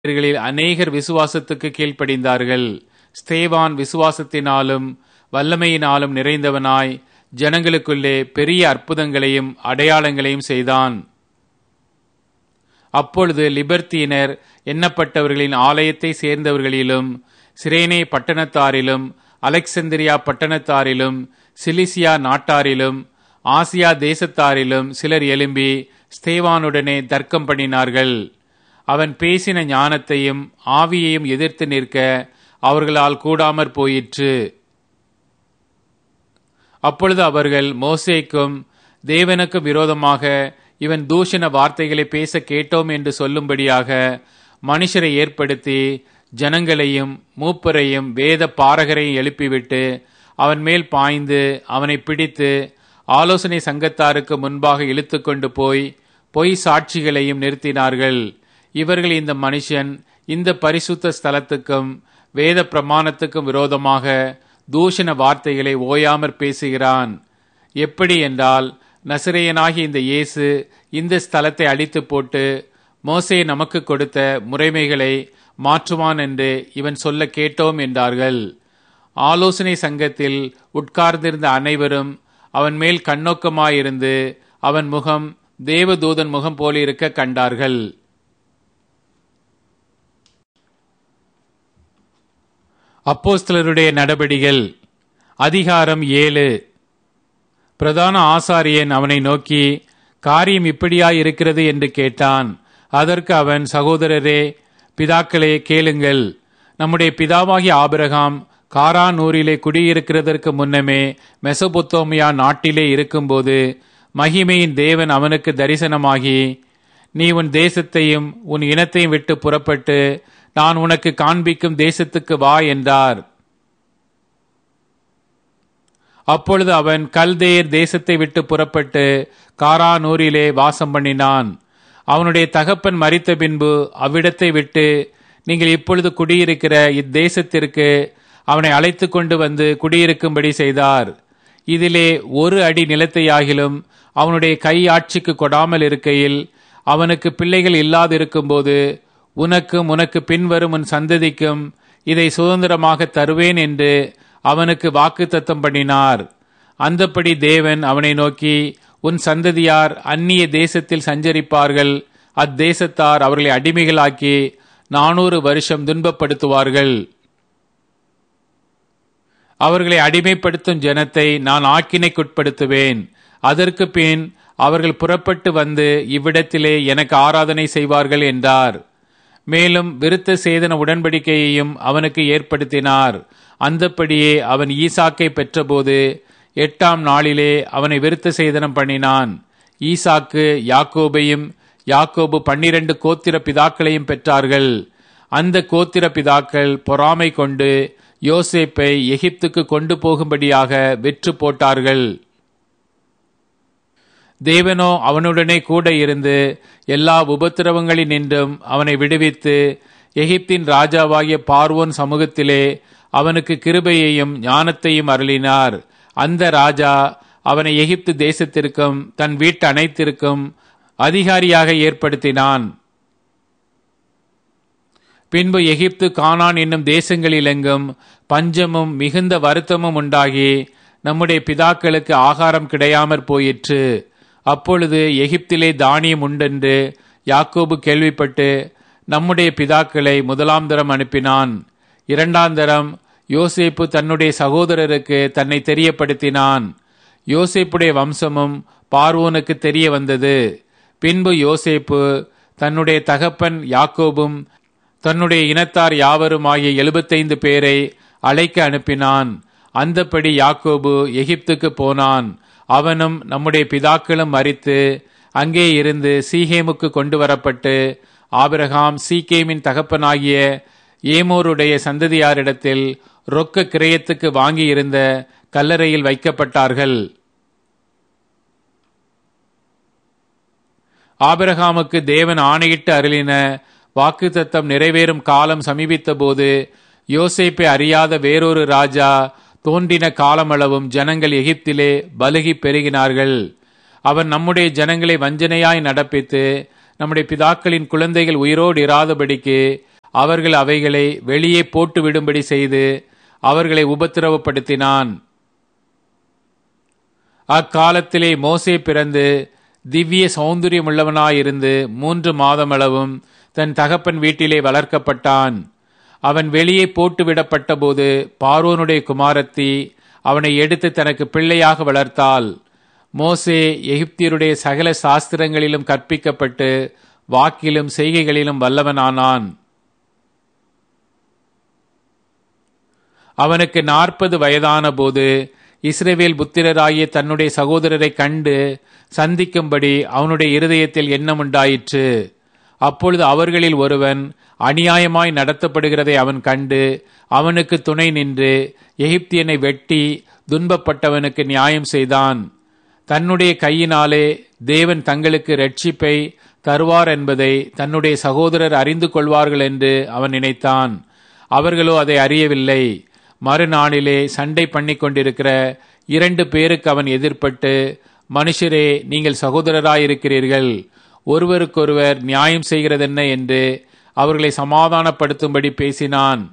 இவர்களில் அநேகர் விசுவாசத்துக்கு கீழ்ப்படிந்தார்கள். ஸ்தேவான் விசுவாசத்தினாலும் வல்லமையினாலும் நிறைந்தவனாய் ஜனங்களுக்குள்ளே பெரிய அற்புதங்களையும் அடையாளங்களையும் செய்தான். அப்பொழுது லிபர்த்தீனர் எண்ணப்பட்டவர்களின் ஆலயத்தை சேர்ந்தவர்களிலும் சிரேனே பட்டணத்தாரிலும் அலெக்சந்திரியா பட்டணத்தாரிலும் சிலிசியா நாட்டாரிலும் ஆசியா தேசத்தாரிலும் சிலர் எழும்பி ஸ்தேவானுடனே தர்க்கம் பண்ணினார்கள். அவன் பேசின ஞானத்தையும் ஆவியையும் எதிர்த்து நிற்க அவர்களால் கூடாமற் போயிற்று. அப்பொழுது அவர்கள் மோசேக்கும் தேவனுக்கும் விரோதமாக இவன் தூஷண வார்த்தைகளை பேச கேட்டோம் என்று சொல்லும்படியாக மனுஷரை ஏற்படுத்தி ஜனங்களையும் மூப்பரையும் வேத பாரகரையும் எழுப்பிவிட்டு அவன் மேல் பாய்ந்து அவனை பிடித்து ஆலோசனை சங்கத்தாருக்கு முன்பாக இழுத்து கொண்டு போய் பொய் சாட்சிகளையும் நிறுத்தினார்கள். இவர்கள் இந்த மனுஷன் இந்த பரிசுத்த ஸ்தலத்துக்கும் வேத பிரமாணத்துக்கும் விரோதமாக தூஷண வார்த்தைகளை ஓயாமற் பேசுகிறான். எப்படி என்றால், நசரேயனாகிய இந்த இயேசு இந்த ஸ்தலத்தை அழித்து போட்டு மோசே நமக்கு கொடுத்த முறைமைகளை மாற்றுவான் என்று இவன் சொல்ல கேட்டோம் என்றார்கள். ஆலோசனை சங்கத்தில் உட்கார்ந்திருந்த அனைவரும் அவன் மேல் கண்ணோக்கமாயிருந்து அவன் முகம் தேவதூதன் முகம் போலிருக்க கண்டார்கள். அப்போஸ்தலருடைய நடபடிகள் அதிகாரம் 7. பிரதான ஆசாரியன் அவனை நோக்கி, காரியம் இப்படியாயிருக்கிறது என்று கேட்டான். அதற்கு அவன், சகோதரரே, பிதாக்களே, கேளுங்கள். நம்முடைய பிதாவாகிய ஆபிரகாம் காரானூரிலே குடியிருக்கிறதற்கு முன்னமே மெசொப்பொத்தோமியா நாட்டிலே இருக்கும்போது மகிமையின் தேவன் அவனுக்கு தரிசனமாகி, நீ உன் தேசத்தையும் உன் இனத்தையும் விட்டு புறப்பட்டு நான் உனக்கு காண்பிக்கும் தேசத்துக்கு வா என்றார். அப்பொழுது அவன் கல்தேயர் தேசத்தை விட்டு புறப்பட்டு காரானூரிலே வாசம் பண்ணினான். அவனுடைய தகப்பன் மரித்த பின்பு அவ்விடத்தை விட்டு, நீங்கள் இப்பொழுது குடியிருக்கிற இத்தேசத்திற்கு அவனை அழைத்து கொண்டு வந்து குடியிருக்கும்படி செய்தார். இதிலே ஒரு அடி நிலத்தையாகிலும் அவனுடைய கை ஆட்சிக்கு கொடாமல் இருக்கையில், அவனுக்கு பிள்ளைகள் இல்லாதிருக்கும்போது உனக்கும் உனக்கு பின்வரும் உன் சந்ததிக்கும் இதை சுதந்திரமாக தருவேன் என்று அவனுக்கு வாக்குத்தத்தம் பண்ணினார். அந்தப்படி தேவன் அவனை நோக்கி, உன் சந்ததியார் அந்நிய தேசத்தில் சஞ்சரிப்பார்கள். அத்தேசத்தார் அவர்களை அடிமைகளாக்கி 400 வருஷம் துன்பப்படுத்துவார்கள். அவர்களை அடிமைப்படுத்தும் ஜனத்தை நான் ஆக்கினைக்குட்படுத்துவேன். அதற்கு பின் அவர்கள் புறப்பட்டு வந்து இவ்விடத்திலே எனக்கு ஆராதனை செய்வார்கள் என்றார். மேலும் விருத்த சேதன உடன்படிக்கையையும் அவனுக்கு ஏற்படுத்தினார். அந்தப்படியே அவன் ஈசாக்கை பெற்றபோது 8ஆம் நாளிலே அவனை விருத்த சேதனம் பண்ணினான். ஈசாக்கு யாக்கோபையும், யாக்கோபு 12 கோத்திர பிதாக்களையும் பெற்றார்கள். அந்த கோத்திர பிதாக்கள் பொறாமை கொண்டு யோசேப்பை எகிப்துக்கு கொண்டு போகும்படியாக வெற்று போட்டார்கள். தேவனோ அவனுடனே கூட இருந்து எல்லா உபத்திரவங்களினின்றும் அவனை விடுவித்து எகிப்தின் ராஜாவாகிய பார்வோன் சமூகத்திலே அவனுக்கு கிருபையையும் ஞானத்தையும் அருளினார். அந்த ராஜா அவனை எகிப்து தேசத்திற்கும் தன் வீட்டு அனைத்திற்கும் அதிகாரியாக ஏற்படுத்தினான். பின்பு எகிப்து, கானான் என்னும் தேசங்களிலெங்கும் பஞ்சமும் மிகுந்த வருத்தமும் உண்டாகி நம்முடைய பிதாக்களுக்கு ஆகாரம் கிடையாமற் போயிற்று. அப்பொழுது எகிப்திலே தானியம் உண்டென்று யாக்கோபு கேள்விப்பட்டு நம்முடைய பிதாக்களை 1ஆம் தரம் அனுப்பினான். 2ஆம் தரம் யோசேப்பு தன்னுடைய சகோதரருக்கு தன்னை தெரியப்படுத்தினான். யோசேப்புடைய வம்சமும் பார்வோனுக்கு தெரிய வந்தது. பின்பு யோசேப்பு தன்னுடைய தகப்பன் யாக்கோபும் தன்னுடைய இனத்தார் யாவரும் ஆகிய 75 பேரை அழைக்க அனுப்பினான். அந்தப்படி யாக்கோபு எகிப்துக்கு போனான். அவனும் நம்முடைய பிதாக்களும் மரித்து அங்கே இருந்து சீகேமுக்கு கொண்டு வரப்பட்டு ஆபிரகாம் சீகேமின் தகப்பனாகிய ஏமோருடைய சந்ததியாரிடத்தில் ரொக்க கிரயத்துக்கு வாங்கியிருந்த கல்லறையில் வைக்கப்பட்டார்கள். ஆபிரகாமுக்கு தேவன் ஆணையிட்டு அருளின வாக்குத்தத்தம் நிறைவேறும் காலம் சமீபித்த போது யோசேப்பை அறியாத வேறொரு ராஜா தோன்றின காலமளவும் ஜனங்கள் எகிப்திலே பலுகி பெருகினார்கள். அவன் நம்முடைய ஜனங்களை வஞ்சனையாய் நடப்பித்து நம்முடைய பிதாக்களின் குழந்தைகள் உயிரோடு இராதபடிக்கு அவர்கள் அவைகளை வெளியே போட்டு விடும்படி செய்து அவர்களை உபத்திரவப்படுத்தினான். அக்காலத்திலே மோசே பிறந்து திவ்ய சௌந்தரியமுள்ளவனாயிருந்து 3 மாதமளவும் தன் தகப்பன் வீட்டிலே வளர்க்கப்பட்டான். அவன் வெளியே போட்டு விடப்பட்ட போது பார்வோனுடைய குமாரத்தி அவனை எடுத்து தனக்கு பிள்ளையாக வளர்த்தாள். மோசே எகிப்தியருடைய சகல சாஸ்திரங்களிலும் கற்பிக்கப்பட்டு வாக்கிலும் செய்கைகளிலும் வல்லவனானான். அவனுக்கு 40 வயதான போது இஸ்ரவேல் புத்திரராகிய தன்னுடைய சகோதரரை கண்டு சந்திக்கும்படி அவனுடைய இருதயத்தில் எண்ணம் உண்டாயிற்று. அப்பொழுது அவர்களில் ஒருவன் அநியாயமாய் நடத்தப்படுகிறதை அவன் கண்டு அவனுக்கு துணை நின்று எகிப்தியனை வெட்டி துன்பப்பட்டவனுக்கு நியாயம் செய்தான். தன்னுடைய கையினாலே தேவன் தங்களுக்கு இரட்சிப்பை தருவார் என்பதை தன்னுடைய சகோதரர் அறிந்து கொள்வார்கள் என்று அவன் நினைத்தான். அவர்களோ அதை அறியவில்லை. மறுநாளிலே சண்டை பண்ணி கொண்டிருக்கிற 2 பேருக்கு அவன் எதிர்பட்டு, மனுஷரே, நீங்கள் சகோதரராயிருக்கிறீர்கள், ஒருவருக்கொருவர் நியாயம் செய்கிறதென்ன என்று அவர்களை சமாதானப்படுத்தும்படி பேசினான்.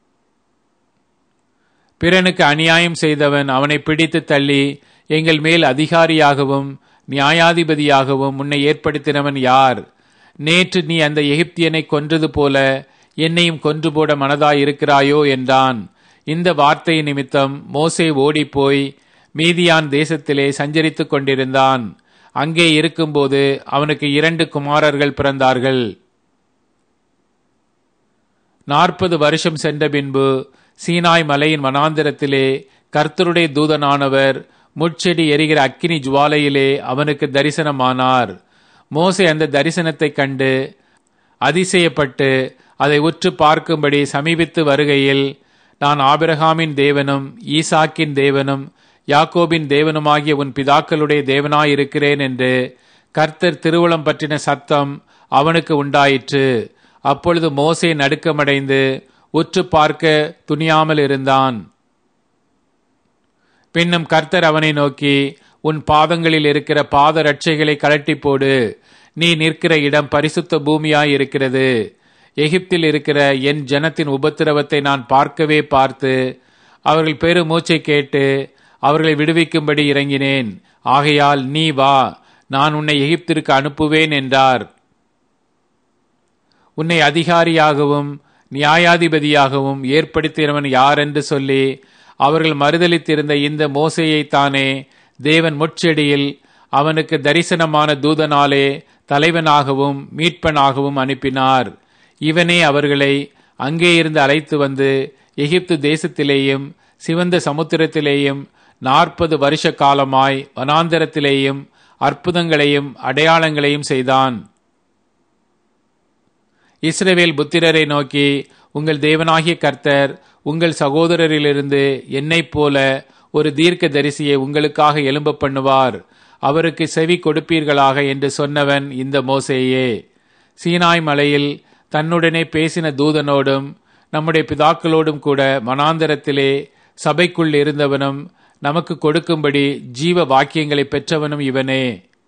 பிறனுக்கு அநியாயம் செய்தவன் அவனை பிடித்து தள்ளி, எங்கள் மேல் அதிகாரியாகவும் நியாயாதிபதியாகவும் உன்னை ஏற்படுத்தினவன் யார்? நேற்று நீ அந்த எகிப்தியனை கொன்றது போல என்னையும் கொன்று போட மனதாயிருக்கிறாயோ என்றான். இந்த வார்த்தை நிமித்தம் மோசே ஓடிப்போய் மீதியான் தேசத்திலே சஞ்சரித்துக் கொண்டிருந்தான். அங்கே இருக்கும்போது அவனுக்கு 2 குமாரர்கள் பிறந்தார்கள். 40 வருஷம் சென்ற பின்பு சீனாய் மலையின் வனாந்திரத்திலே கர்த்தருடைய தூதனானவர் முட்செடி எரிகிற அக்கினி ஜுவாலையிலே அவனுக்கு தரிசனமானார். மோசே அந்த தரிசனத்தை கண்டு அதிசயப்பட்டு அதை உற்று பார்க்கும்படி சமீபித்து வருகையில், நான் ஆபிரகாமின் தேவனும் ஈசாக்கின் தேவனும் யாக்கோபின் தேவனுமாகிய உன் பிதாக்களுடைய தேவனாயிருக்கிறேன் என்று கர்த்தர் திருவுளம் பற்றின சத்தம் அவனுக்கு உண்டாயிற்று. அப்பொழுது மோசே நடுக்கமடைந்து உற்று பார்க்க துணியாமல் இருந்தான். பின்னும் கர்த்தர் அவனை நோக்கி, உன் பாதங்களில் இருக்கிற பாத ரட்சைகளை கழட்டி போடு, நீ நிற்கிற இடம் பரிசுத்த பூமியாயிருக்கிறது. எகிப்தில் இருக்கிற என் ஜனத்தின் உபத்திரவத்தை நான் பார்க்கவே பார்த்து அவர்கள் பெரு மூச்சை கேட்டு அவர்களை விடுவிக்கும்படி இறங்கினேன். ஆகையால் நீ வா, நான் உன்னை எகிப்திற்கு அனுப்புவேன் என்றார். உன்னை அதிகாரியாகவும் நியாயாதிபதியாகவும் ஏற்படுத்தினவன் யார் என்று சொல்லி அவர்கள் மறுதலித்திருந்த இந்த மோசேயைத்தானே தேவன் முட்செடியில் அவனுக்கு தரிசனமான தூதனாலே தலைவனாகவும் மீட்பனாகவும் அனுப்பினார். இவனே அவர்களை அங்கே இருந்து அழைத்து வந்து எகிப்து தேசத்திலேயும் சிவந்த சமுத்திரத்திலேயும் 40 வருஷ காலமாய் வனாந்தரத்திலேயும் அற்புதங்களையும் அடையாளங்களையும் செய்தான். இஸ்ரவேல் புத்திரரை நோக்கி, உங்கள் தேவனாகிய கர்த்தர் உங்கள் சகோதரரிலிருந்து என்னைப் போல ஒரு தீர்க்க தரிசியை உங்களுக்காக எழும்ப பண்ணுவார், அவருக்கு செவி கொடுப்பீர்களாக என்று சொன்னவன் இந்த மோசேயே. சீனாய் மலையில் தன்னுடனே பேசின தூதனோடும் நம்முடைய பிதாக்களோடும் கூட வனாந்தரத்திலே சபைக்குள் இருந்தவனும் நமக்கு கொடுக்கும்படி ஜீவ வாக்கியங்களை பெற்றவனும் இவனே.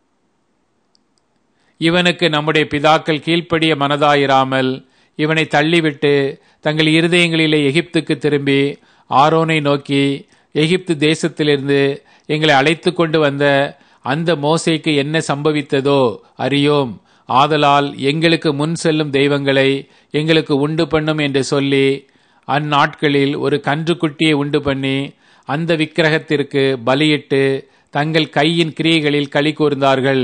இவனுக்கு நம்முடைய பிதாக்கள் கீழ்ப்படிய மனதாயிராமல் இவனை தள்ளிவிட்டு தங்கள் இருதயங்களிலே எகிப்துக்கு திரும்பி ஆரோனை நோக்கி, எகிப்து தேசத்திலிருந்து எங்களை அழைத்து கொண்டு வந்த அந்த மோசேக்கு என்ன சம்பவித்ததோ அறியோம். ஆதலால் எங்களுக்கு முன் செல்லும் தெய்வங்களை எங்களுக்கு உண்டு பண்ணும் என்று சொல்லி அந்நாட்களில் ஒரு கன்றுக்குட்டியை உண்டு பண்ணி அந்த விக்கிரகத்திற்கு பலியிட்டு தங்கள் கையின் கிரியைகளில் களி கூர்ந்தார்கள்.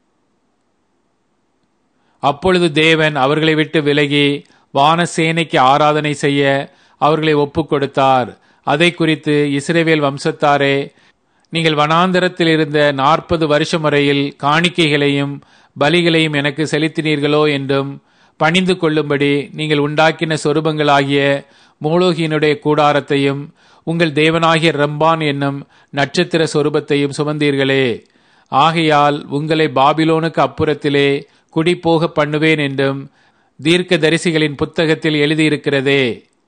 அப்பொழுது தேவன் அவர்களை விட்டு விலகி வானசேனைக்கு ஆராதனை செய்ய அவர்களை ஒப்புக் கொடுத்தார். அதை குறித்து இஸ்ரவேல் வம்சத்தாரே, நீங்கள் வனாந்தரத்தில் இருந்த 40 வருஷம் வரையில் காணிக்கைகளையும் பலிகளையும் எனக்கு செலுத்தினீர்களோ என்றும், பணிந்து கொள்ளும்படி நீங்கள் உண்டாக்கின சொரூபங்களாகிய மோலோகியினுடைய கூடாரத்தையும் உங்கள் தேவனாகிய ரம்பான் என்னும் நட்சத்திர சொரூபத்தையும் சுமந்தீர்களே. ஆகையால் உங்களை பாபிலோனுக்கு அப்புறத்திலே குடிபோக பண்ணுவேன் என்றும் தீர்க்க தரிசிகளின் புத்தகத்தில் எழுதியிருக்கிறதே.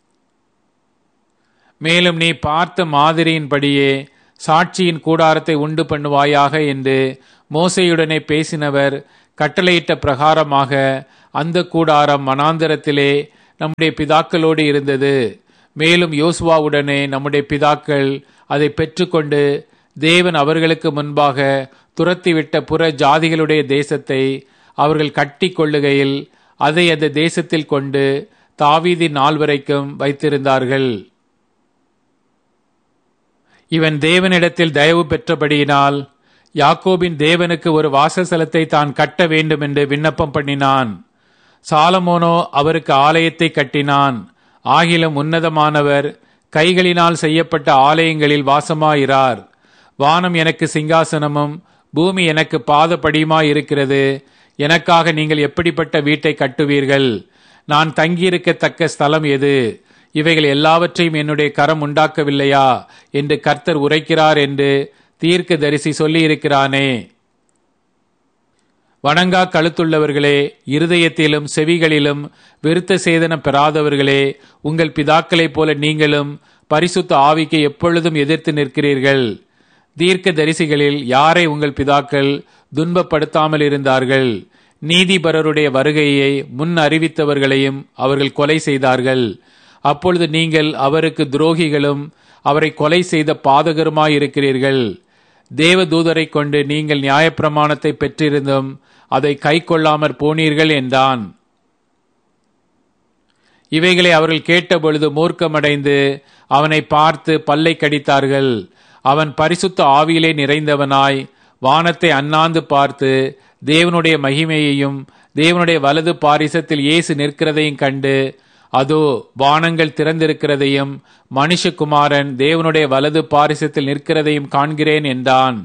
மேலும் நீ பார்த்த மாதிரியின்படியே சாட்சியின் கூடாரத்தை உண்டு பண்ணுவாயாக என்று மோசேயுடனே பேசினவர் கட்டளையிட்ட பிரகாரமாக அந்த கூடாரம் வனாந்தரத்திலே நம்முடைய பிதாக்களோடு இருந்தது. மேலும் யோசுவாவுடனே நம்முடைய பிதாக்கள் அதை பெற்றுக்கொண்டு தேவன் அவர்களுக்கு முன்பாக துரத்திவிட்ட புற ஜாதிகளுடைய தேசத்தை அவர்கள் கட்டி கொள்ளுகையில் அதை அந்த தேசத்தில் கொண்டு தாவீதின் நாள் வரைக்கும் வைத்திருந்தார்கள். இவன் தேவனிடத்தில் தயவு பெற்றபடியினால் யாக்கோபின் தேவனுக்கு ஒரு வாசஸ்தலத்தை தான் கட்ட வேண்டும் என்று விண்ணப்பம் பண்ணினான். சாலமோனோ அவருக்கு ஆலயத்தை கட்டினான். ஆகிலும் உன்னதமானவர் கைகளினால் செய்யப்பட்ட ஆலயங்களில் வாசமாயிரார். வானம் எனக்கு சிங்காசனமும் பூமி எனக்கு பாதப்படியுமாயிருக்கிறது. எனக்காக நீங்கள் எப்படிப்பட்ட வீட்டை கட்டுவீர்கள்? நான் தங்கியிருக்கத்தக்க ஸ்தலம் எது? இவைகள் எல்லாவற்றையும் என்னுடைய கரம் உண்டாக்கவில்லையா என்று கர்த்தர் உரைக்கிறார் என்று தீர்க்க தரிசி சொல்லியிருக்கிறானே. வணங்கா கழுத்துள்ளவர்களே, இருதயத்திலும் செவிகளிலும் விருத்த சேதனம் பெறாதவர்களே, உங்கள் பிதாக்களைப் போல நீங்களும் பரிசுத்த ஆவிக்கு எப்பொழுதும் எதிர்த்து நிற்கிறீர்கள். தீர்க்க தரிசிகளில் யாரை உங்கள் பிதாக்கள் துன்பப்படுத்தாமல் இருந்தார்கள்? நீதிபரருடைய வருகையை முன் அறிவித்தவர்களையும் அவர்கள் கொலை செய்தார்கள். அப்பொழுது நீங்கள் அவருக்கு துரோகிகளும் அவரை கொலை செய்த பாதகருமாயிருக்கிறீர்கள். தேவ தூதரை கொண்டு நீங்கள் நியாயப்பிரமாணத்தை பெற்றிருந்தும் அதை கை கொள்ளாமற் போனீர்கள் என்றான். இவைகளை அவர்கள் கேட்டபொழுது மூர்க்கமடைந்து அவனை பார்த்து பல்லை கடித்தார்கள். அவன் பரிசுத்த ஆவியிலே நிறைந்தவனாய் வானத்தை அண்ணாந்து பார்த்து தேவனுடைய மகிமையையும் தேவனுடைய வலது பாரிசத்தில் இயேசு நிற்கிறதையும் கண்டு, அதோ வானங்கள் திறந்திருக்கிறதையும் மனுஷகுமாரன் தேவனுடைய வலது பாரிசத்தில் நிற்கிறதையும் காண்கிறேன் என்றான்.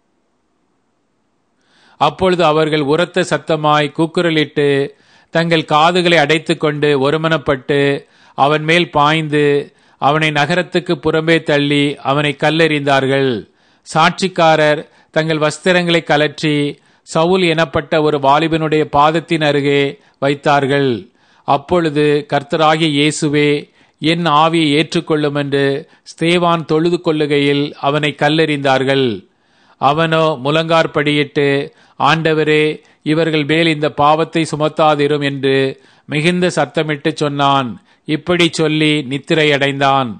அப்பொழுது அவர்கள் உரத்த சத்தமாய் கூக்குரலிட்டு தங்கள் காதுகளை அடைத்துக் கொண்டு ஒருமனப்பட்டு அவன் மேல் பாய்ந்து அவனை நகரத்துக்கு புறம்பே தள்ளி அவனை கல்லெறிந்தார்கள். சாட்சிக்காரர் தங்கள் வஸ்திரங்களை கலற்றி சவுல் எனப்பட்ட ஒரு வாலிபனுடைய பாதத்தின் அருகே வைத்தார்கள். அப்பொழுது கர்த்தராகிய இயேசுவே, என் ஆவியை ஏற்றுக்கொள்ளும் என்று ஸ்தேவான் தொழுது கொள்ளுகையில் அவனை கல்லெறிந்தார்கள். அவனோ முழங்கார்படியிட்டு, ஆண்டவரே, இவர்கள் மேல் இந்த பாவத்தை சுமத்தாதிரும் என்று மிகுந்த சத்தமிட்டு சொன்னான். இப்படி சொல்லி நித்திரையடைந்தான்.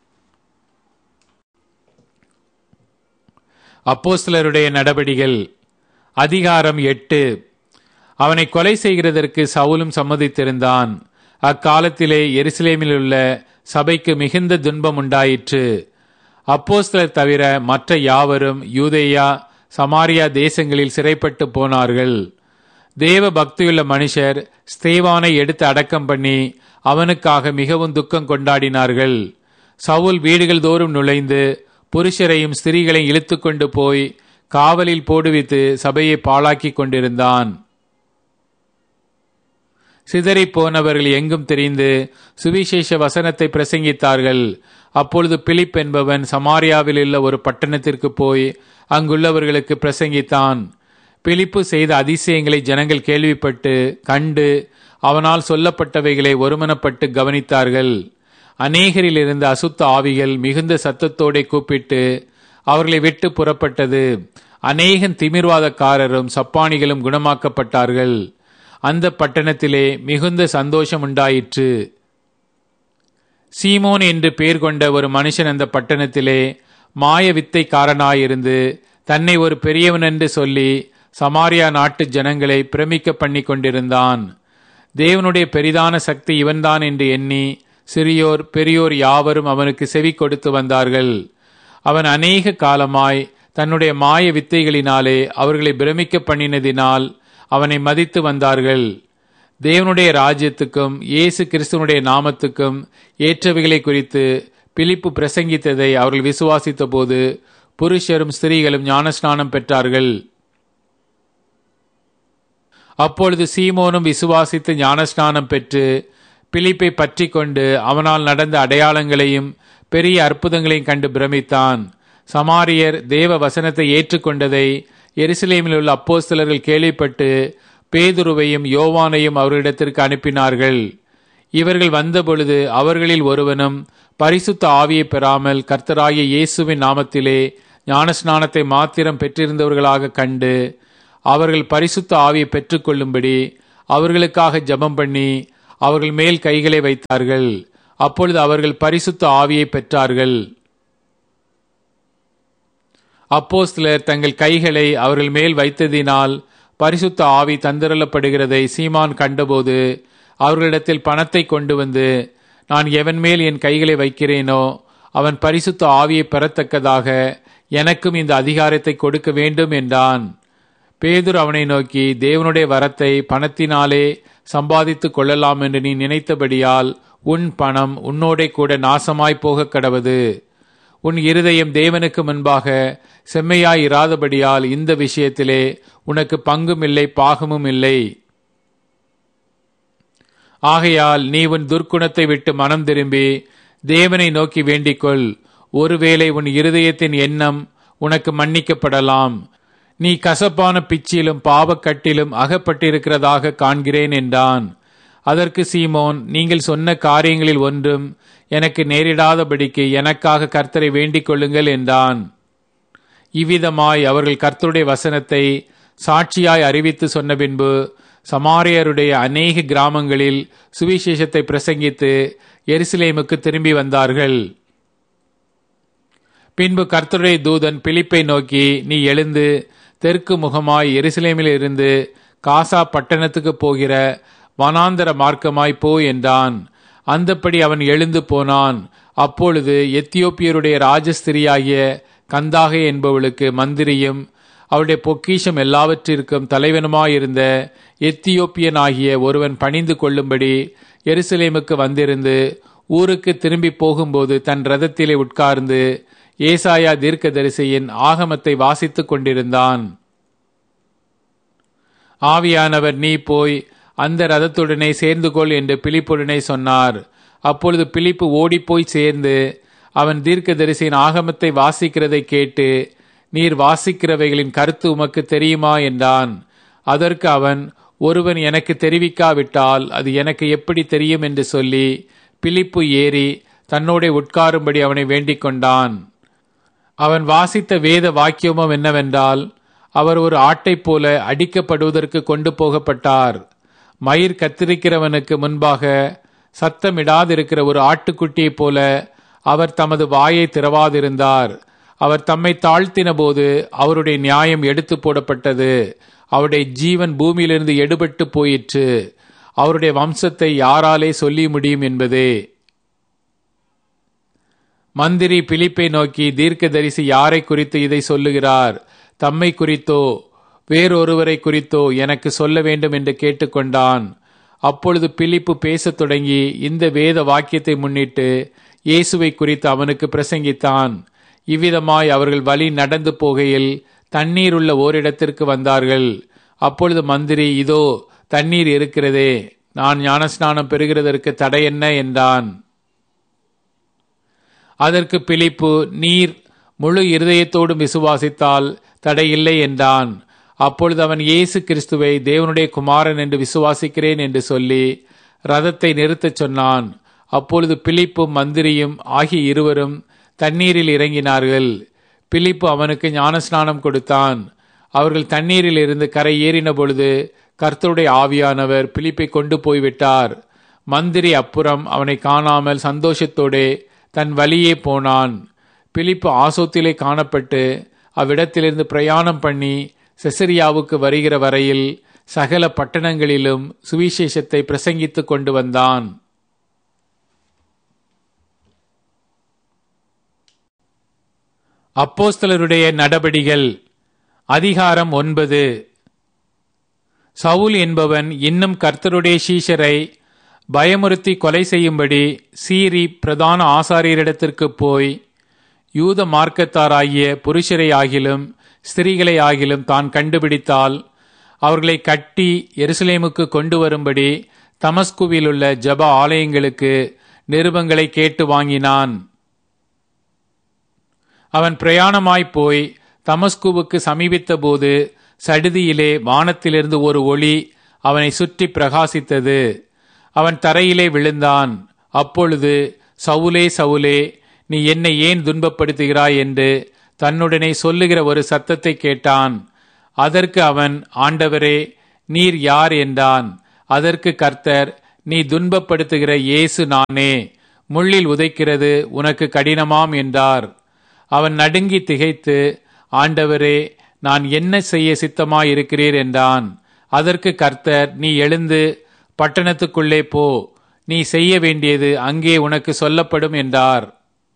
அப்போஸ்தலருடைய நடபடிகள் அதிகாரம் 8. அவனை கொலை செய்கிறதற்கு சவுலும் சம்மதித்திருந்தான். அக்காலத்திலே எருசலேமில் உள்ள சபைக்கு மிகுந்த துன்பம் உண்டாயிற்று. அப்போஸ்தலர் தவிர மற்ற யாவரும் யூதேயா சமாரியா தேசங்களில் சிறைப்பட்டு போனார்கள். தேவ பக்தியுள்ள மனுஷர் ஸ்தேவானை எடுத்து அடக்கம் பண்ணி அவனுக்காக மிகவும் துக்கம் கொண்டாடினார்கள். சவுல் வீடுகள் தோறும் நுழைந்து புருஷரையும் ஸ்திரீகளையும் இழுத்து கொண்டு போய் காவலில் போடுவித்து சபையை பாழாக்கி கொண்டிருந்தான். சிதறி போனவர்கள் எங்கும் தெரிந்து சுவிசேஷ வசனத்தை பிரசங்கித்தார்கள். அப்பொழுது பிலிப் என்பவன் சமாரியாவில் உள்ள ஒரு பட்டணத்திற்கு போய் அங்குள்ளவர்களுக்கு பிரசங்கித்தான். பிலிப்பு செய்த அதிசயங்களை ஜனங்கள் கேள்விப்பட்டு கண்டு அவனால் சொல்லப்பட்டவைகளை ஒருமனப்பட்டு கவனித்தார்கள். அநேகரில் இருந்த அசுத்த ஆவிகள் மிகுந்த சத்தத்தோടെ கூப்பிட்டு அவர்களை விட்டு புறப்பட்டது. அநேகன் திமிர்வாதக்காரரும் சப்பானிகளும் குணமாக்கப்பட்டார்கள். அந்த பட்டணத்திலே மிகுந்த சந்தோஷம் உண்டாயிற்று. சீமோன் என்று பெயர் கொண்ட ஒரு மனுஷன் அந்த பட்டணத்திலே மாய வித்தைக்காரனாயிருந்து தன்னை ஒரு பெரியவன் என்று சொல்லி சமாரியா நாட்டு ஜனங்களை பிரமிக்க பண்ணி கொண்டிருந்தான். தேவனுடைய பெரிதான சக்தி இவன்தான் என்று எண்ணி சிறியோர் பெரியோர் யாவரும் அவனுக்கு செவி கொடுத்து வந்தார்கள். அவன் அநேக காலமாய் தன்னுடைய மாய வித்தைகளினாலே அவர்களை பிரமிக்க பண்ணினதினால் அவனை மதித்து வந்தார்கள். தேவனுடைய ராஜ்யத்துக்கும் இயேசு கிறிஸ்துவனுடைய நாமத்துக்கும் ஏற்றவைகளை குறித்து பிலிப்பு பிரசங்கித்ததை அவர்கள் விசுவாசித்த போது புருஷரும் ஸ்திரீகளும் ஞானஸ்நானம் பெற்றார்கள். அப்பொழுது சீமோனும் விசுவாசித்து ஞானஸ்நானம் பெற்று பிலிப்பை பற்றி கொண்டு அவனால் நடந்த அடையாளங்களையும் பெரிய அற்புதங்களையும் கண்டு பிரமித்தான். சமாரியர் தேவ வசனத்தை ஏற்றுக்கொண்டதை எருசலேமில் உள்ள அப்போஸ்தலர்கள் கேள்விப்பட்டு பேதுருவையும் யோவானையும் அவர்களிடத்திற்கு அனுப்பினார்கள். இவர்கள் வந்தபொழுது அவர்களில் ஒருவனும் பரிசுத்த ஆவியை பெறாமல் கர்த்தராகிய இயேசுவின் நாமத்திலே ஞானஸ்நானத்தை மாத்திரம் பெற்றிருந்தவர்களாக கண்டு அவர்கள் பரிசுத்த ஆவியை பெற்றுக்கொள்ளும்படி அவர்களுக்காக ஜெபம் பண்ணி அவர்கள் மேல் கைகளை வைத்தார்கள். அப்பொழுது அவர்கள் பரிசுத்த ஆவியை பெற்றார்கள். அப்போஸ்தலர் தங்கள் கைகளை அவர்கள் மேல் வைத்ததினால் பரிசுத்த ஆவி தந்திரலப்படுகிறதை சீமான் கண்டபோது அவர்களிடத்தில் பணத்தை கொண்டு வந்து, நான் எவன் மேல் என் கைகளை வைக்கிறேனோ அவன் பரிசுத்த ஆவியை பெறத்தக்கதாக எனக்கும் இந்த அதிகாரத்தை கொடுக்க வேண்டும் என்றான். பேதுரு அவனை நோக்கி, தேவனுடைய வரத்தை பணத்தினாலே சம்பாதித்துக் கொள்ளலாம் என்று நீ நினைத்தபடியால் உன் பணம் உன்னோடே கூட நாசமாய் போக கடவது. உன் இருதயம் தேவனுக்கு முன்பாக செம்மையாய் இராதபடியால் இந்த விஷயத்திலே உனக்கு பங்கும் இல்லை பாகமும் இல்லை. ஆகையால் நீ உன் துர்க்குணத்தை விட்டு மனம் திரும்பி தேவனை நோக்கி வேண்டிக்கொள். ஒருவேளை உன் இருதயத்தின் எண்ணம் உனக்கு மன்னிக்கப்படலாம். நீ கசப்பான பிச்சிலும் பாவக்கட்டிலும் அகப்பட்டிருக்கிறதாக காண்கிறேன் என்றான். அதற்கு சீமோன், நீங்கள் சொன்ன காரியங்களில் ஒன்றும் எனக்கு நேரிடாதபடிக்கு எனக்காக கர்த்தரை வேண்டிக் கொள்ளுங்கள் என்றான். இவ்விதமாய் அவர்கள் கர்த்தருடைய வசனத்தை சாட்சியாய் அறிவித்து சொன்ன பின்பு சமாரியருடைய அநேக கிராமங்களில் சுவிசேஷத்தை பிரசங்கித்து எருசலேமுக்கு திரும்பி வந்தார்கள். பின்பு கர்த்தருடைய தூதன் பிலிப்பை நோக்கி, நீ எழுந்து தெற்கு முகமாய் எருசலேமில் இருந்து காசா பட்டணத்துக்கு போகிற வனாந்தர மார்க்கமாய் போ என்றான். அந்தப்படி அவன் எழுந்து போனான். அப்பொழுது எத்தியோப்பியருடைய ராஜஸ்திரியாகிய கந்தாகை என்பவளுக்கு மந்திரியும் அவருடைய பொக்கிஷம் எல்லாவற்றிற்கும் தலைவனுமாயிருந்த எத்தியோப்பியன் ஆகிய ஒருவன் பணிந்து கொள்ளும்படி எருசலேமுக்கு வந்திருந்து ஊருக்கு திரும்பி போகும்போது தன் ரதத்திலே உட்கார்ந்து ஏசாயா தீர்க்கதரிசியின் ஆகமத்தை வாசித்துக் கொண்டிருந்தான். ஆவியானவர், நீ போய் அந்த ரதத்துடனே சேர்ந்து கொள் என்று பிலிப்புடனே சொன்னார். அப்பொழுது பிலிப்பு ஓடிப்போய் சேர்ந்து அவன் தீர்க்கதரிசியின் ஆகமத்தை வாசிக்கிறதை கேட்டு, நீர் வாசிக்கிறவைகளின் கருத்து உமக்கு தெரியுமா என்றான். அதற்கு அவன், ஒருவன் எனக்கு தெரிவிக்காவிட்டால் அது எனக்கு எப்படி தெரியும் என்று சொல்லி பிலிப்பு ஏறி தன்னோட உட்காரும்படி அவனை வேண்டிக் கொண்டான். அவன் வாசித்த வேத வாக்கியமும் என்னவென்றால், அவர் ஒரு ஆட்டைப் போல அடிக்கப்படுவதற்கு கொண்டு போகப்பட்டார். மயிர் கத்திரிக்கிறவனுக்கு முன்பாக சத்தமிடாதிருக்கிற ஒரு ஆட்டுக்குட்டியைப் போல அவர் தமது வாயை திறவாதிருந்தார். அவர் தம்மை தாழ்த்தின போது அவருடைய நியாயம் எடுத்து போடப்பட்டது. அவருடைய ஜீவன் பூமியிலிருந்து எடுபட்டு போயிற்று. அவருடைய வம்சத்தை யாராலே சொல்லி முடியும் என்பதே. மந்திரி பிலிப்பை நோக்கி, தீர்க்கதரிசி யாரை குறித்து இதை சொல்லுகிறார்? தம்மை குறித்தோ வேறொருவரை குறித்தோ எனக்கு சொல்ல வேண்டும் என்று கேட்டுக்கொண்டான். அப்பொழுது பிலிப்பு பேசத் தொடங்கி இந்த வேத வாக்கியத்தை முன்னிட்டு இயேசுவை குறித்து அவனுக்கு பிரசங்கித்தான். இவ்விதமாய் அவர்கள் வழி நடந்து போகையில் தண்ணீர் உள்ள ஓரிடத்திற்கு வந்தார்கள். அப்பொழுது மந்திரி, இதோ தண்ணீர் இருக்கிறதே, நான் ஞானஸ்நானம் பெறுகிறதற்கு தடை என்ன என்றான். அதற்கு பிலிப்பு, நீர் முழு இருதயத்தோடும் விசுவாசித்தால் தடையில்லை என்றான். அப்பொழுது அவன், இயேசு கிறிஸ்துவை தேவனுடைய குமாரன் என்று விசுவாசிக்கிறேன் என்று சொல்லி ரதத்தை நிறுத்தச் சொன்னான். அப்பொழுது பிலிப்பும் மந்திரியும் ஆகிய இருவரும் தண்ணீரில் இறங்கினார்கள். பிலிப்பு அவனுக்கு ஞானஸ்நானம் கொடுத்தான். அவர்கள் தண்ணீரில் இருந்து கரை ஏறின பொழுது கர்த்தருடைய ஆவியானவர் பிலிப்பை கொண்டு போய்விட்டார். மந்திரி அப்புறம் அவனை காணாமல் சந்தோஷத்தோடே தன் வழியே போனான். பிலிப்பு ஆசோத்திலே காணப்பட்டு அவ்விடத்திலிருந்து பிரயாணம் பண்ணி செசரியாவுக்கு வருகிற வரையில் சகல பட்டணங்களிலும் சுவிசேஷத்தை பிரசங்கித்துக் கொண்டு வந்தான். அப்போஸ்தலருடைய நடபடிகள் அதிகாரம் 9. சவுல் என்பவன் இன்னும் கர்த்தருடைய சீஷரை பயமுறுத்தி கொலை செய்யும்படி சீரி பிரதான ஆசாரியரிடத்திற்கு போய், யூத மார்க்கத்தாராகிய புருஷரை ஆகிலும் ஸ்திரீகளை ஆகிலும் தான் கண்டுபிடித்தால் அவர்களை கட்டி எருசலேமுக்கு கொண்டு வரும்படி தமஸ்குவிலுள்ள ஜெப ஆலயங்களுக்கு நிருபங்களை கேட்டு வாங்கினான். அவன் பிரயாணமாய்ப் போய் தமஸ்குவுக்கு சமீபித்த போது சடுதியிலே வானத்திலிருந்து ஒரு ஒளி அவனை சுற்றி பிரகாசித்தது. அவன் தரையிலே விழுந்தான். அப்பொழுது, சவுலே சவுலே, நீ என்னை ஏன் துன்பப்படுத்துகிறாய் என்று தன்னுடனே சொல்லுகிற ஒரு சத்தத்தை கேட்டான். அதற்கு அவன், ஆண்டவரே, நீர் யார் என்றான். அதற்கு கர்த்தர், நீ துன்பப்படுத்துகிற இயேசு நானே, முள்ளில் உதைக்கிறது உனக்கு கடினமாம் என்றார். அவன் நடுங்கி திகைத்து, ஆண்டவரே, நான் என்ன செய்ய சித்தமாயிருக்கிறீர் என்றான். அதற்கு கர்த்தர், நீ எழுந்து பட்டணத்துக்குள்ளே போ, நீ செய்ய வேண்டியது அங்கே உனக்கு சொல்லப்படும் என்றார்.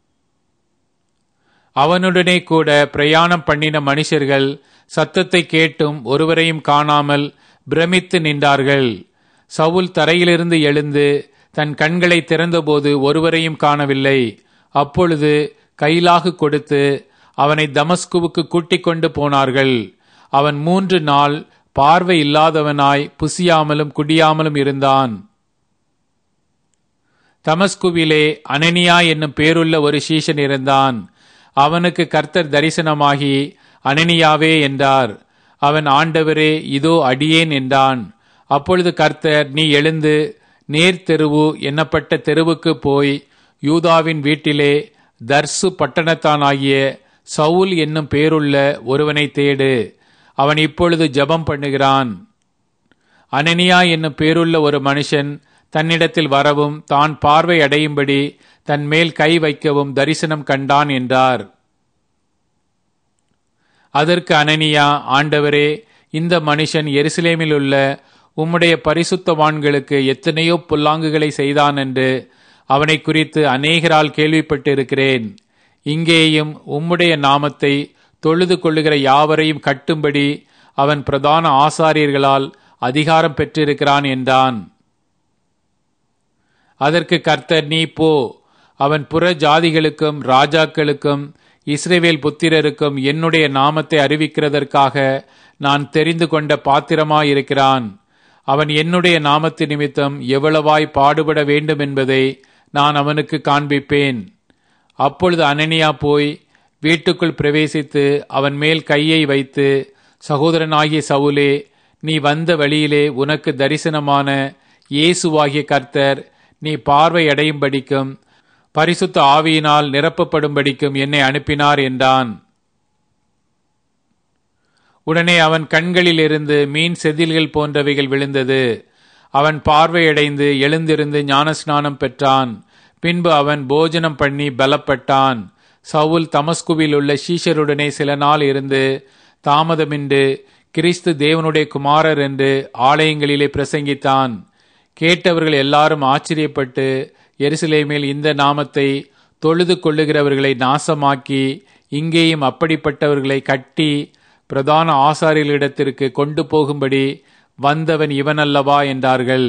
அவனுடனே கூட பிரயாணம் பண்ணின மனுஷர்கள் சத்தத்தை கேட்டும் ஒருவரையும் காணாமல் பிரமித்து நின்றார்கள். சவுல் தரையிலிருந்து எழுந்து தன் கண்களை திறந்தபோது ஒருவரையும் காணவில்லை. அப்பொழுது கைலாகு கொடுத்து அவனை தமஸ்குவுக்கு கூட்டிக் கொண்டு போனார்கள். அவன் 3 நாள் பார்வை இல்லாதவனாய் புசியாமலும் குடியாமலும் இருந்தான். தமஸ்குவிலே அனனியா என்னும் பேருள்ள ஒரு சீஷன் இருந்தான். அவனுக்கு கர்த்தர் தரிசனமாகி, அனனியாவே என்றார். அவன், ஆண்டவரே, இதோ அடியேன் என்றான். அப்பொழுது கர்த்தர், நீ எழுந்து நேர் தெருவு என்னப்பட்ட தெருவுக்கு போய் யூதாவின் வீட்டிலே தர்சு பட்டணத்தானாகிய சவுல் என்னும் பேருள்ள ஒருவனை தேடு. அவன் இப்பொழுது ஜெபம் பண்ணுகிறான். அனனியா என்னும் பேருள்ள ஒரு மனுஷன் தன்னிடத்தில் வரவும் தான் பார்வை அடையும்படி தன் மேல் கை வைக்கவும் தரிசனம் கண்டான் என்றார். அதற்கு அனனியா, ஆண்டவரே, இந்த மனுஷன் எருசலேமில் உள்ள உம்முடைய பரிசுத்தவான்களுக்கு எத்தனையோ பொல்லாங்குகளை செய்தான் என்று அவனை குறித்து அநேகரால் கேள்விப்பட்டிருக்கிறேன். இங்கேயும் உம்முடைய நாமத்தை தொழுது கொள்ளுகிற யாவரையும் கட்டும்படி அவன் பிரதான ஆசாரியர்களால் அதிகாரம் பெற்றிருக்கிறான் என்றான். அதற்கு கர்த்தர், நீ போ, அவன் புற ஜாதிகளுக்கும் ராஜாக்களுக்கும் இஸ்ரவேல் புத்திரருக்கும் என்னுடைய நாமத்தை அறிவிக்கிறதற்காக நான் தெரிந்து கொண்ட பாத்திரமாயிருக்கிறான். அவன் என்னுடைய நாமத்து நிமித்தம் எவ்வளவாய் பாடுபட வேண்டும் என்பதை நான் அவனுக்கு காண்பிப்பேன். அப்பொழுது அனனியா போய் வீட்டுக்குள் பிரவேசித்து அவன் மேல் கையை வைத்து, சகோதரனாகிய சவுலே, நீ வந்த வழியிலே உனக்கு தரிசனமான இயேசுவாகிய கர்த்தர் நீ பார்வை அடையும்படிக்கும் பரிசுத்த ஆவியினால் நிரப்பப்படும்படிக்கும் என்னை அனுப்பினார் என்றான். உடனே அவன் கண்களிலிருந்து மீன் செதில்கள் போன்றவைகள் விழுந்தது. அவன் பார்வையடைந்து எழுந்திருந்து ஞானஸ்நானம் பெற்றான். பின்பு அவன் போஜனம் பண்ணி பலப்பட்டான். சவுல் தமஸ்குவில் உள்ள சீஷருடனே சில நாள் இருந்து தாமதமின்றி கிறிஸ்து தேவனுடைய குமாரர் என்று ஆலயங்களிலே பிரசங்கித்தான். கேட்டவர்கள் எல்லாரும் ஆச்சரியப்பட்டு, எருசலேமில் இந்த நாமத்தை தொழுது கொள்ளுகிறவர்களை நாசமாக்கி இங்கேயும் அப்படிப்பட்டவர்களை கட்டி பிரதான ஆசாரியர்களிடத்திற்கு கொண்டு போகும்படி வந்தவன் இவனல்லவா என்றார்கள்.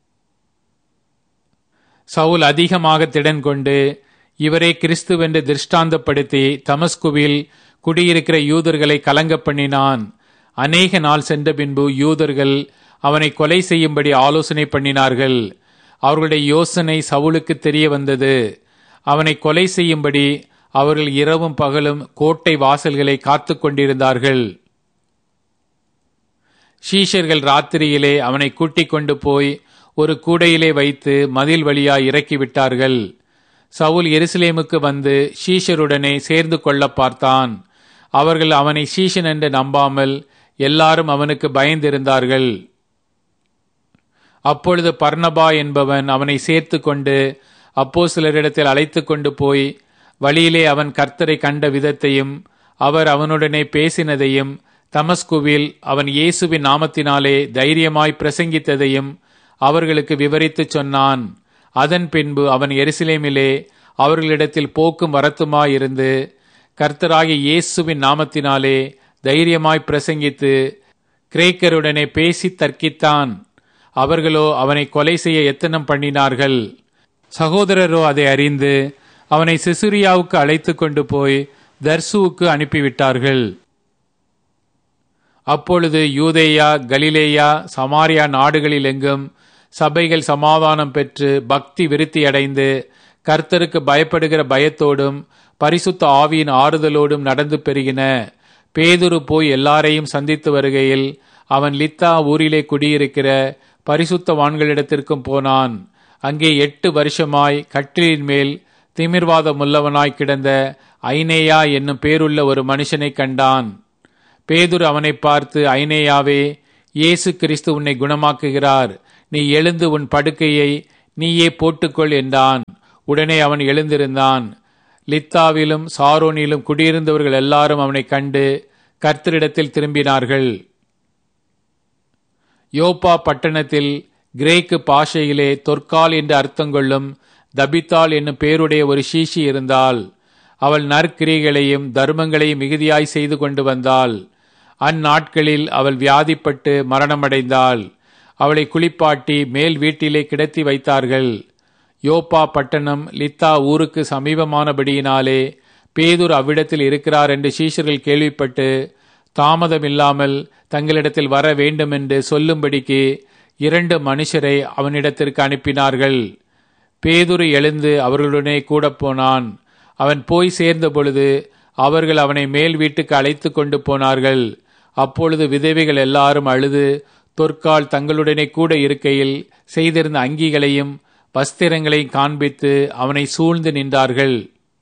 சவுல் அதிகமாக திடன் கொண்டு இவரே கிறிஸ்துவென்று திருஷ்டாந்தப்படுத்தி தமஸ்குவில் குடியிருக்கிற யூதர்களை கலங்க பண்ணினான். அநேக நாள் சென்ற பின்பு யூதர்கள் அவனை கொலை செய்யும்படி ஆலோசனை பண்ணினார்கள். அவர்களுடைய யோசனை சவுலுக்கு தெரிய வந்தது. அவனை கொலை செய்யும்படி அவர்கள் இரவும் பகலும் கோட்டை வாசல்களை காத்து கொண்டிருந்தார்கள். சீஷர்கள் ராத்திரியிலே அவனை கூட்டிக் கொண்டு போய் ஒரு கூடையிலே வைத்து மதில் வழியாய் இறக்கிவிட்டார்கள். சவுல் எருசலேமுக்கு வந்து சீஷருடனே சேர்ந்து கொள்ள பார்த்தான். அவர்கள் அவனை சீஷன் என்று நம்பாமல் எல்லாரும் அவனுக்கு பயந்திருந்தார்கள். அப்பொழுது பர்னபா என்பவன் அவனை சேர்த்து கொண்டு அப்போஸ்தலரிடத்தில் அழைத்து கொண்டு போய் வழியிலே அவன் கர்த்தரை கண்ட விதத்தையும் அவர் அவனுடனே பேசினதையும் தமஸ்குவில் அவன் இயேசுவின் நாமத்தினாலே தைரியமாய் பிரசங்கித்ததையும் அவர்களுக்கு விவரித்துச் சொன்னான். அதன் பின்பு அவன் எருசலேமிலே அவர்களிடத்தில் போக்கும் வரத்துமாயிருந்து கர்த்தராகிய இயேசுவின் நாமத்தினாலே தைரியமாய் பிரசங்கித்து கிரேக்கருடனே பேசி தர்க்கித்தான். அவர்களோ அவனை கொலை செய்ய எத்தனம் பண்ணினார்கள். சகோதரரோ அதை அறிந்து அவனை சிசுரியாவுக்கு அழைத்து கொண்டு போய் தர்சுவுக்கு அனுப்பிவிட்டார்கள். அப்பொழுது யூதேயா, கலிலேயா, சமாரியா நாடுகளில் எங்கும் சபைகள் சமாதானம் பெற்று பக்தி விருத்தியடைந்து கர்த்தருக்கு பயப்படுகிற பயத்தோடும் பரிசுத்த ஆவியின் ஆறுதலோடும் நடந்து பெருகின. பேதுரு போய் எல்லாரையும் சந்தித்து வருகையில் அவன் லித்தா ஊரிலே குடியிருக்கிற பரிசுத்தவான்களிடத்திற்கும் போனான். அங்கே 8 வருஷமாய் கட்டிலின் மேல் திமிர்வாதம் உள்ளவனாய் கிடந்த ஐனேயா என்னும் பேருள்ள ஒரு மனுஷனை கண்டான். பேதுரு அவனை பார்த்து, ஐனேயாவே, இயேசு கிறிஸ்து உன்னை குணமாக்குகிறார். நீ எழுந்து உன் படுக்கையை நீயே போட்டுக்கொள் என்றான். உடனே அவன் எழுந்திருந்தான். லித்தாவிலும் சாரோனிலும் குடியிருந்தவர்கள் எல்லாரும் அவனை கண்டு கர்த்தரிடத்தில் திரும்பினார்கள். யோப்பா பட்டணத்தில் கிரேக்கு பாஷையிலே தொற்கால் என்று அர்த்தங்கொள்ளும் தபித்தாள் என்னும் பேருடைய ஒரு சீஷி இருந்தாள். அவள் நற்கிரியைகளையும் தர்மங்களையும் மிகுதியாய் செய்து கொண்டு வந்தாள். அந்நாட்களில் அவள் வியாதிப்பட்டு மரணமடைந்தாள். அவளை குளிப்பாட்டி மேல் வீட்டிலே கிடத்தி வைத்தார்கள். யோப்பா பட்டணம் லித்தா ஊருக்கு சமீபமானபடியினாலே பேதுரு அவ்விடத்தில் இருக்கிறார் என்று சீஷர்கள் கேள்விப்பட்டு தாமதமில்லாமல் தங்களிடத்தில் வர வேண்டுமென்று சொல்லும்படிக்கு 2 மனுஷரை அவனிடத்திற்கு அனுப்பினார்கள். பேதுரு எழுந்து அவர்களுடனே கூட போனான். அவன் போய் சேர்ந்த பொழுது அவர்கள் அவனை மேல் வீட்டுக்கு அழைத்து கொண்டு போனார்கள். அப்பொழுது விதவைகள் எல்லாரும் அழுது தொற்கால் தங்களுடனே கூட இருக்கையில் செய்திருந்த அங்கிகளையும் வஸ்திரங்களையும் காண்பித்து அவனை சூழ்ந்து நின்றார்கள்.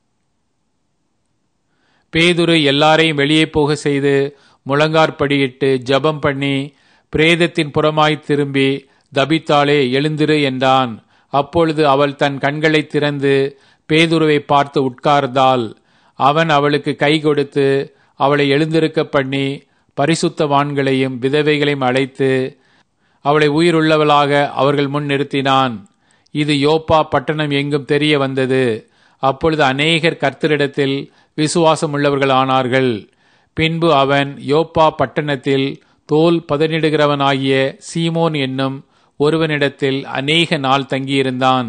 பேதுரு எல்லாரையும் வெளியே போக செய்து முழங்காற்படியிட்டு ஜெபம் பண்ணி பிரேதத்தின் புறமாய் திரும்பி, தபித்தாளே எழுந்திரு என்றான். அப்பொழுது அவள் தன் கண்களை திறந்து பேதுருவை பார்த்து உட்கார்ந்தாள். அவன் அவளுக்கு கை கொடுத்து அவளை எழுந்திருக்க பண்ணி பரிசுத்தவான்களையும் விதவைகளையும் அழைத்து அவளை உயிருள்ளவளாக அவர்கள் முன் நிறுத்தினான். இது யோப்பா பட்டணம் எங்கும் தெரிய வந்தது. அப்பொழுது அநேகர் கர்த்தரிடத்தில் விசுவாசம் உள்ளவர்கள் ஆனார்கள். பின்பு அவன் யோப்பா பட்டணத்தில் தோல் பதனிடுகிறவனாகிய சீமோன் என்னும் ஒருவனிடத்தில் அநேக நாள் தங்கியிருந்தான்.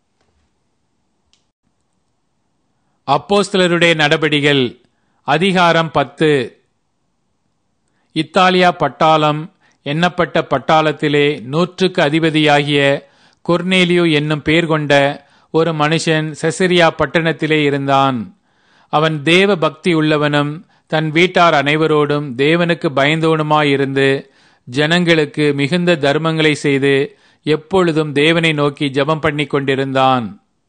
அப்போஸ்தலருடைய நடபடிகள் அதிகாரம் 10. இத்தாலியா பட்டாளம் எண்ணப்பட்ட பட்டாளத்திலே 100க்கு அதிபதியாகிய கொர்நேலியு என்னும் பேர் கொண்ட ஒரு மனுஷன் செசரியா பட்டணத்திலே இருந்தான். அவன் தேவ பக்தி உள்ளவனும் தன் வீட்டார் அனைவரோடும் தேவனுக்கு பயந்தவனுமாயிருந்து ஜனங்களுக்கு மிகுந்த தர்மங்களை செய்து எப்பொழுதும் தேவனை நோக்கி ஜெபம் பண்ணி கொண்டிருந்தான்.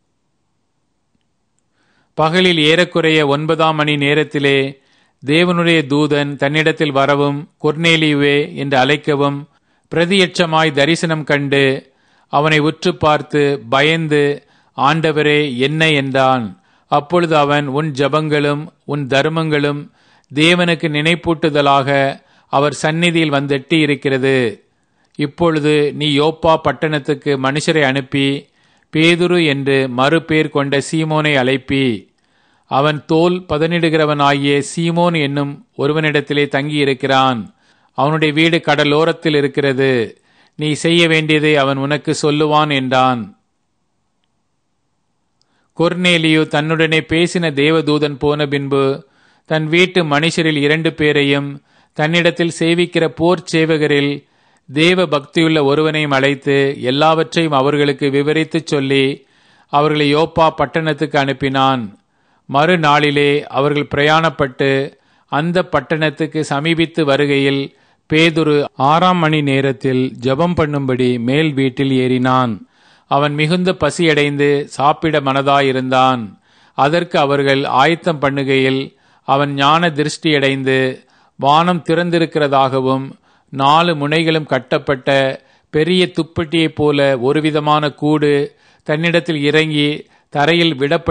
பகலில் ஏறக்குறைய 9ஆம் மணி நேரத்திலே தேவனுடைய தூதன் தன்னிடத்தில் வரவும் கொர்நேலியுவே என்று அழைக்கவும் பிரதியட்சமாய் தரிசனம் கண்டு அவனை உற்று பார்த்து பயந்து, ஆண்டவரே என்ன என்றான். அப்பொழுது அவன், உன் ஜெபங்களும் உன் தர்மங்களும் தேவனுக்கு நினைப்பூட்டுதலாக அவர் சந்நிதியில் வந்தெட்டி இருக்கிறது. இப்பொழுது நீ யோப்பா பட்டணத்துக்கு மனுஷரை அனுப்பி பேதுரு என்று மறுபேர் கொண்ட சீமோனை அழைப்பி, அவன் தோல் பதனிடுகிறவனாகிய சீமோன் என்னும் ஒருவனிடத்திலே தங்கியிருக்கிறான். அவனுடைய வீடு கடலோரத்தில் இருக்கிறது. நீ செய்ய வேண்டியதை அவன் உனக்கு சொல்லுவான் என்றான். கொர்நேலியு தன்னுடனே பேசின தேவதூதன் போன பின்பு தன் வீட்டு மனுஷரில் 2 பேரையும் தன்னிடத்தில் சேவிக்கிற போர் சேவகரில் தேவ பக்தியுள்ள ஒருவனையும் அழைத்து எல்லாவற்றையும் அவர்களுக்கு விவரித்துச் சொல்லி அவர்களை யோப்பா பட்டணத்துக்கு அனுப்பினான். மறுநாளிலே அவர்கள் பிரயாணப்பட்டு அந்த பட்டணத்துக்கு சமீபித்து வருகையில் பேதுரு 6ஆம் மணி நேரத்தில் ஜெபம் பண்ணும்படி மேல் வீட்டில் ஏறினான். அவன் மிகுந்த பசியடைந்து சாப்பிட மனதாயிருந்தான். அதற்கு அவர்கள் ஆயத்தம் பண்ணுகையில் அவன் ஞான திருஷ்டியடைந்து வானம் திறந்திருக்கிறதாகவும் 4 முனைகளும் கட்டப்பட்ட பெரிய துப்பட்டியைப் போல ஒருவிதமான கூடு தன்னிடத்தில் இறங்கி தரையில்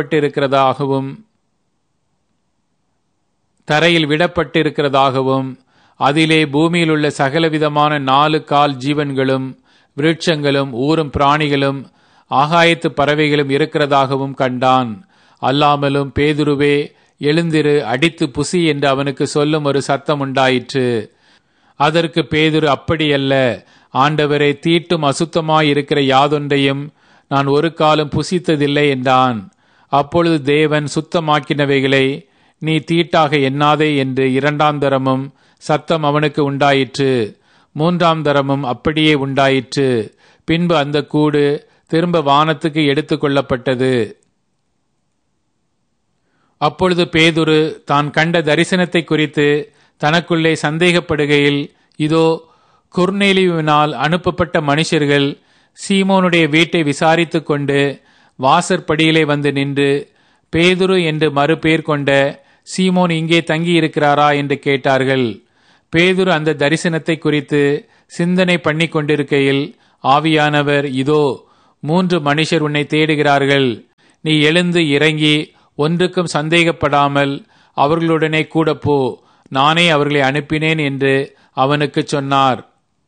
விடப்பட்டிருக்கிறதாகவும் அதிலே பூமியில் உள்ள சகலவிதமான 4 கால் ஜீவன்களும் விருட்சங்களும் ஊரும் பிராணிகளும் ஆகாயத்து பறவைகளும் இருக்கிறதாகவும் கண்டான். அல்லாமலும் பேதுருவே எழுந்திரு, அடித்து புசி என்று அவனுக்கு சொல்லும் ஒரு சத்தம் உண்டாயிற்று. அதற்கு பேதுரு, அப்படியல்ல ஆண்டவரே, தீட்டும் அசுத்தமாயிருக்கிற யாதொன்றையும் நான் ஒரு காலம் புசித்ததில்லை என்றான். அப்பொழுது தேவன், சுத்தமாக்கினவைகளை நீ தீட்டாக எண்ணாதே என்று 2ஆம் தரமும் சத்தம் அவனுக்கு உண்டாயிற்று. 3ஆம் தரமும் அப்படியே உண்டாயிற்று. பின்பு அந்த கூடு திரும்ப வானத்துக்கு எடுத்து கொள்ளப்பட்டது. அப்பொழுது பேதுரு தான் கண்ட தரிசனத்தை குறித்து தனக்குள்ளே சந்தேகப்படுகையில், இதோ கொர்நேலியுவினால் அனுப்பப்பட்ட மனுஷர்கள் சீமோனுடைய வீட்டை விசாரித்து கொண்டு வாசற்படியிலே வந்து நின்று, பேதுரு என்று மறுபேர் கொண்ட சீமோன் இங்கே தங்கியிருக்கிறாரா என்று கேட்டார்கள். பேதுரு அந்த தரிசனத்தை குறித்து சிந்தனை பண்ணி கொண்டிருக்கையில் ஆவியானவர், இதோ 3 மனுஷர் உன்னை தேடுகிறார்கள். நீ எழுந்து இறங்கி ஒன்றுக்கும் சந்தேகப்படாமல் அவர்களுடனே கூட போ, நானே அவர்களை அனுப்பினேன் என்று அவனுக்கு சொன்னார்.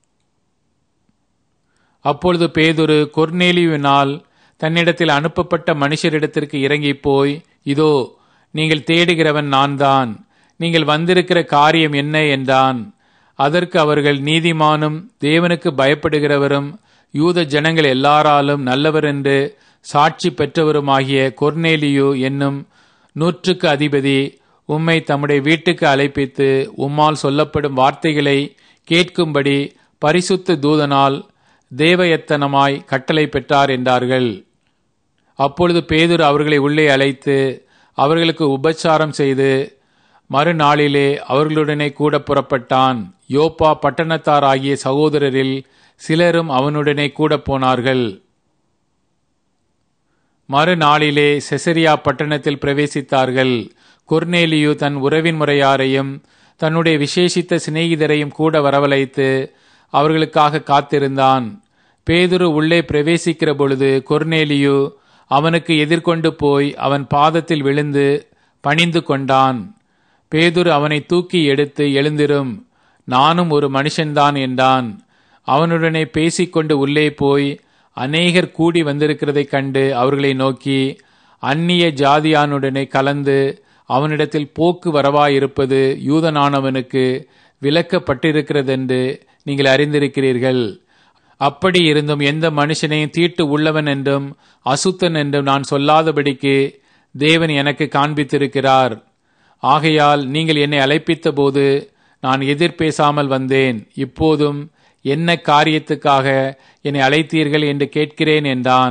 அப்பொழுது பேதுரு கொர்நேலியுவினால் தன்னிடத்தில் அனுப்பப்பட்ட மனுஷரிடத்திற்கு இறங்கி போய், இதோ நீங்கள் தேடுகிறவன் நான்தான், நீங்கள் வந்திருக்கிற காரியம் என்ன என்றான். அதற்கு அவர்கள், நீதிமானும் தேவனுக்கு பயப்படுகிறவரும் யூத ஜனங்கள் எல்லாராலும் நல்லவர் என்று சாட்சி பெற்றவருமாகிய கொர்நேலியு என்னும் 100க்கு அதிபதி உம்மை தம்முடைய வீட்டுக்கு அழைப்பித்து உம்மால் சொல்லப்படும் வார்த்தைகளை கேட்கும்படி பரிசுத்த தூதனால் தேவயத்தனமாய் கட்டளை பெற்றார் என்றார்கள். அப்பொழுது பேதுரு அவர்களை உள்ளே அழைத்து அவர்களுக்கு உபச்சாரம் செய்து மறுநாளிலே அவர்களுடனே கூட புறப்பட்டான். யோப்பா பட்டணத்தாராகிய சகோதரரில் சிலரும் அவனுடனே கூட போனார்கள். மறுநாளிலே செசரியா பட்டணத்தில் பிரவேசித்தார்கள். கொர்நேலியு தன் உறவின் முறையாரையும் தன்னுடைய விசேஷித்த சிநேகிதரையும் கூட வரவழைத்து அவர்களுக்காக காத்திருந்தான். பேதுரு உள்ளே பிரவேசிக்கிற பொழுது கொர்நேலியு அவனுக்கு எதிர்கொண்டு போய் அவன் பாதத்தில் விழுந்து பணிந்து கொண்டான். பேதுரு அவனை தூக்கி எடுத்து, எழுந்திரும், நானும் ஒரு மனுஷன்தான் என்றான். அவனுடனே பேசிக்கொண்டு உள்ளே போய் அநேகர் கூடி வந்திருக்கிறதைக் கண்டு அவர்களை நோக்கி, அந்நிய ஜாதியானுடனே கலந்து அவனிடத்தில் போக்கு வரவாயிருப்பது யூதனானவனுக்கு விலக்கப்பட்டிருக்கிறதென்று நீங்கள் அறிந்திருக்கிறீர்கள். அப்படி இருந்தும் எந்த மனுஷனையும் தீட்டு உள்ளவன் என்றும் அசுத்தன் என்றும் நான் சொல்லாதபடிக்கு தேவன் எனக்கு காண்பித்திருக்கிறார். ஆகையால் நீங்கள் என்னை அழைப்பித்த போது நான் எதிர்பேசாமல் வந்தேன். இப்போதும் என்ன காரியத்துக்காக என்னை அழைத்தீர்கள் என்று கேட்கிறேன் என்றான்.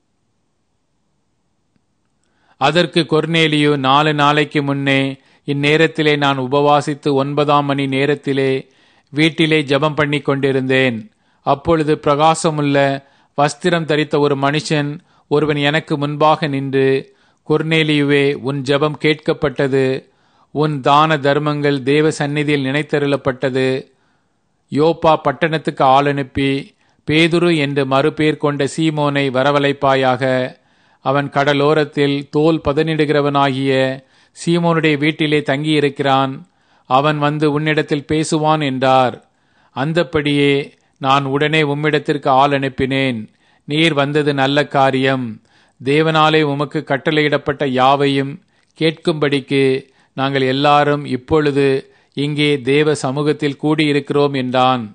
அதற்கு கொர்நேலியு, 4 நாளைக்கு முன்னே இந்நேரத்திலே நான் உபவாசித்து 9ஆம் மணி நேரத்திலே வீட்டிலே ஜெபம் பண்ணி கொண்டிருந்தேன். அப்பொழுது பிரகாசமுள்ள வஸ்திரம் தரித்த ஒரு மனுஷன் ஒருவன் எனக்கு முன்பாக நின்று, கொர்நேலியுவே, உன் ஜெபம் கேட்கப்பட்டது, உன் தான தர்மங்கள் தேவ சந்நிதியில் நினைத்தருளப்பட்டது. யோப்பா பட்டணத்துக்கு ஆள் அனுப்பி பேதுரு என்று மறுபேர் கொண்ட சீமோனை வரவழைப்பாயாக. அவன் கடலோரத்தில் தோல் பதனிடுகிறவனாகிய சீமோனுடைய வீட்டிலே தங்கியிருக்கிறான். அவன் வந்து உன்னிடத்தில் பேசுவான் என்றார். அந்தப்படியே நான் உடனே உம்மிடத்திற்கு ஆள் அனுப்பினேன். நீர் வந்தது நல்ல காரியம். தேவனாலே உமக்கு கட்டளையிடப்பட்ட யாவையும் கேட்கும்படிக்கு நாங்கள் எல்லாரும் இப்பொழுது இங்கே தேவ சமூகத்தில் கூடியிருக்கிறோம் என்றான்.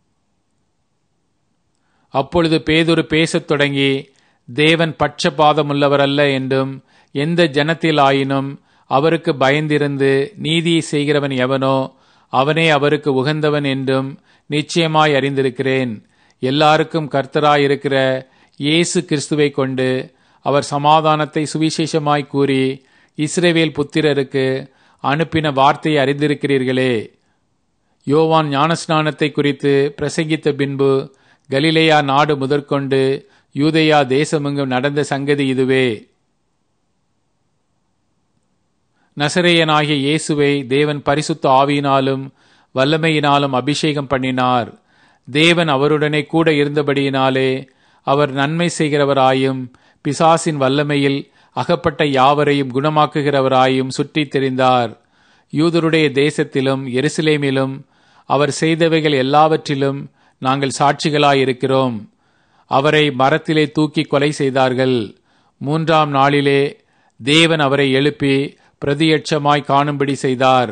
அப்பொழுது பேதுரு பேசத் தொடங்கி, தேவன் பட்சபாதமுள்ளவரல்ல என்றும் எந்த ஜனத்திலாயினும் அவருக்கு பயந்திருந்து நீதியை செய்கிறவன் எவனோ அவனே அவருக்கு உகந்தவன் என்றும் நிச்சயமாய் அறிந்திருக்கிறேன். எல்லாருக்கும் கர்த்தராயிருக்கிற இயேசு கிறிஸ்துவை கொண்டு அவர் சமாதானத்தை சுவிசேஷமாய் கூறி இஸ்ரவேல் புத்திரருக்கு அனுப்பின வார்த்தையை அறிந்திருக்கிறீர்களே. யோவான் ஞானஸ்நானத்தை குறித்து பிரசங்கித்த பின்பு கலிலேயா நாடு முதற்கொண்டு யூதேயா தேசமெங்கும் நடந்த சங்கதி இதுவே. நசரேயனாகிய இயேசுவை தேவன் பரிசுத்த ஆவியினாலும் வல்லமையினாலும் அபிஷேகம் பண்ணினார். தேவன் அவருடனே கூட இருந்தபடியினாலே அவர் நன்மை செய்கிறவராயும் பிசாசின் வல்லமையில் அகப்பட்ட யாவரையும் குணமாக்குகிறவராயும் சுற்றித் திரிந்தார். யூதருடைய தேசத்திலும் எருசலேமிலும் அவர் செய்தவைகள் எல்லாவற்றிலும் நாங்கள் சாட்சிகளாயிருக்கிறோம். அவரை மரத்திலே தூக்கி கொலை செய்தார்கள். 3ஆம் நாளிலே தேவன் அவரை எழுப்பி பிரதியட்சமாய் காணும்படி செய்தார்.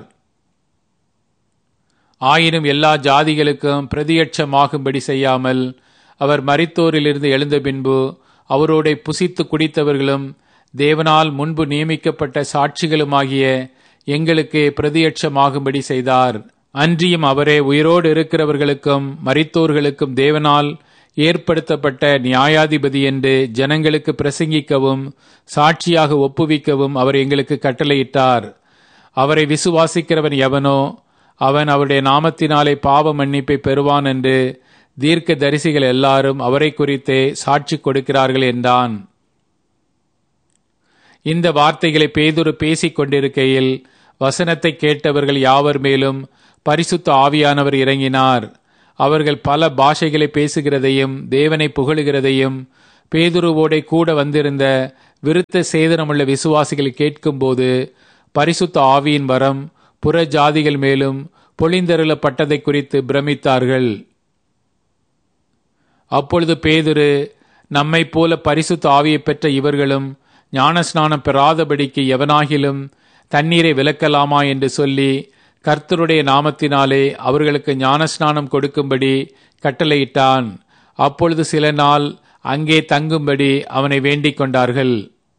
ஆயினும் எல்லா ஜாதிகளுக்கும் பிரதியட்சமாகும்படி செய்யாமல் அவர் மரித்தோரிலிருந்து எழுந்த பின்பு அவரோட புசித்து குடித்தவர்களும் தேவனால் முன்பு நியமிக்கப்பட்ட சாட்சிகளுமாகிய எங்களுக்கு பிரதியட்சமாகும்படி செய்தார். அன்றியும் அவரே உயிரோடு இருக்கிறவர்களுக்கும் மரித்தோர்களுக்கும் தேவனால் ஏற்படுத்தப்பட்ட நியாயாதிபதி என்று ஜனங்களுக்கு பிரசங்கிக்கவும் சாட்சியாக ஒப்புவிக்கவும் அவர் எங்களுக்கு கட்டளையிட்டார். அவரை விசுவாசிக்கிறவன் எவனோ அவன் அவருடைய நாமத்தினாலே பாவ மன்னிப்பை பெறுவான் என்று தீர்க்க தரிசிகள் எல்லாரும் அவரை குறித்தே சாட்சி கொடுக்கிறார்கள் என்றான். இந்த வார்த்தைகளை பேதுரு பேசிக் கொண்டிருக்கையில் வசனத்தை கேட்டவர்கள் யாவர் மேலும் பரிசுத்த ஆவியானவர் இறங்கினார். அவர்கள் பல பாஷைகளை பேசுகிறதையும் தேவனை புகழுகிறதையும் பேதுருவோடே கூட வந்திருந்த விருத்த சேதனமுள்ள விசுவாசிகள் கேட்கும்போது பரிசுத்த ஆவியின் வரம் புற ஜாதிகள் மேலும் பொழிந்தருளப்பட்டதை குறித்து பிரமித்தார்கள். அப்பொழுது பேதுரு, நம்மை போல பரிசுத்த ஆவியை பெற்ற இவர்களும் ஞானஸ்நானம் பெறாதபடிக்கு எவனாகிலும் தண்ணீரை விலக்கலாமா என்று சொல்லி கர்த்தருடைய நாமத்தினாலே அவர்களுக்கு ஞானஸ்நானம் கொடுக்கும்படி கட்டளையிட்டான். அப்பொழுது சில நாள் அங்கே தங்கும்படி அவனை வேண்டிக் கொண்டார்கள்.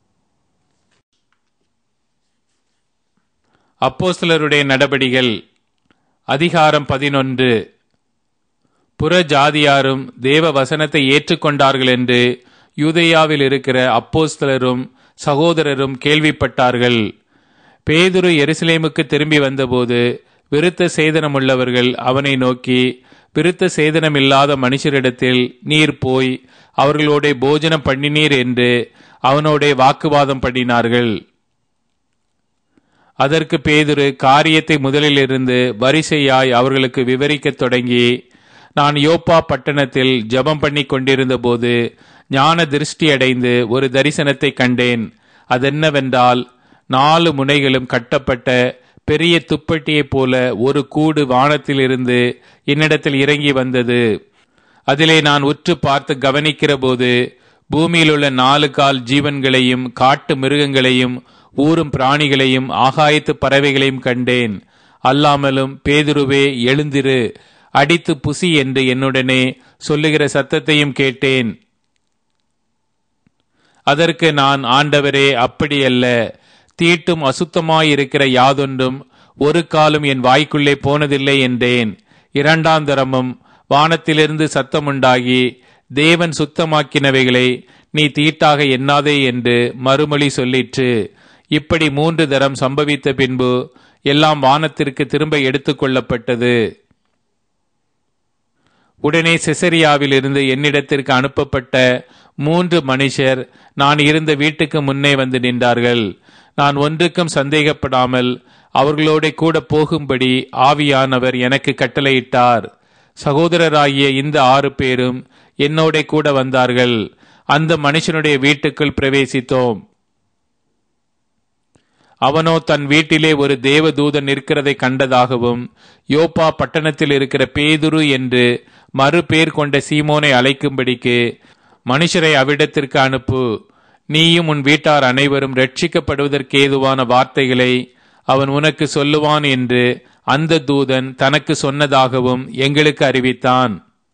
அப்போஸ்தலருடைய நடபடிகள் அதிகாரம் 11. புற ஜாதியாரும் தேவ வசனத்தை ஏற்றுக்கொண்டார்கள் என்று யூதேயாவில் இருக்கிற அப்போஸ்தலரும் சகோதரரும் கேள்விப்பட்டார்கள். பேதுரு எருசலேமுக்கு திரும்பி வந்தபோது விருத்த சேதனமுள்ளவர்கள் அவனை நோக்கி, விருத்த சேதனமில்லாத மனுஷரிடத்தில் நீர் போய் அவர்களோட போஜனம் பண்ணினீர் என்று அவனோட வாக்குவாதம் பண்ணினார்கள். அதற்கு பேதுரு காரியத்தை முதலிலிருந்து வரிசையாய் அவர்களுக்கு விவரிக்கத் தொடங்கி, நான் யோப்பா பட்டணத்தில் ஜெபம் பண்ணி கொண்டிருந்த போது ஞான திருஷ்டி அடைந்து ஒரு தரிசனத்தை கண்டேன். அதென்னவென்றால், 4 முனைகளும் கட்டப்பட்ட பெரிய துப்பட்டியைப் போல ஒரு கூடு வானத்திலிருந்து என்னிடத்தில் இறங்கி வந்தது. அதிலே நான் உற்று பார்த்து கவனிக்கிற போது பூமியில் உள்ள 4 கால் ஜீவன்களையும் காட்டு மிருகங்களையும் ஊரும் பிராணிகளையும் ஆகாயத்து பறவைகளையும் கண்டேன். அல்லாமலும் பேதுருவே, எழுந்திரு, அடித்து புசி என்று என்னுடனே சொல்லுகிற சத்தத்தையும் கேட்டேன். அதற்கு நான், ஆண்டவரே, அப்படியல்ல, தீட்டும் அசுத்தமாயிருக்கிற யாதொன்றும் ஒரு காலும் என் வாய்க்குள்ளே போனதில்லை என்றேன். 2ஆம் தரமும் வானத்திலிருந்து சத்தமுண்டாகி, தேவன் சுத்தமாக்கினவைகளை நீ தீட்டாக எண்ணாதே என்று மறுமொழி சொல்லிற்று. இப்படி 3 தரம் சம்பவித்த பின்பு எல்லாம் வானத்திற்கு திரும்ப எடுத்துக் கொள்ளப்பட்டது. உடனே செசரியாவில் இருந்து என்னிடத்திற்கு அனுப்பப்பட்ட 3 மனுஷர் நான் இருந்த வீட்டுக்கு முன்னே வந்து நின்றார்கள். நான் ஒன்றுக்கும் சந்தேகப்படாமல் அவர்களோட கூட போகும்படி ஆவியானவர் எனக்கு கட்டளையிட்டார். சகோதரராகிய இந்த 6 பேரும் என்னோட கூட வந்தார்கள். அந்த மனுஷனுடைய வீட்டுக்குள் பிரவேசித்தோம். அவனோ தன் வீட்டிலே ஒரு தேவதூதன் நிற்கிறதை கண்டதாகவும், யோப்பா பட்டணத்தில் இருக்கிற பேதுரு என்று மறு பேர் கொண்ட சீமோனை அழைக்கும்படிக்கு மனுஷரை அவ்விடத்திற்கு அனுப்பு, நீயும் உன் வீட்டார் அனைவரும் ரட்சிக்கப்படுவதற்கேதுவான வார்த்தைகளை அவன் உனக்கு சொல்லுவான் என்று அந்த தூதன் தனக்கு சொன்னதாகவும் எங்களுக்கு அறிவித்தான்.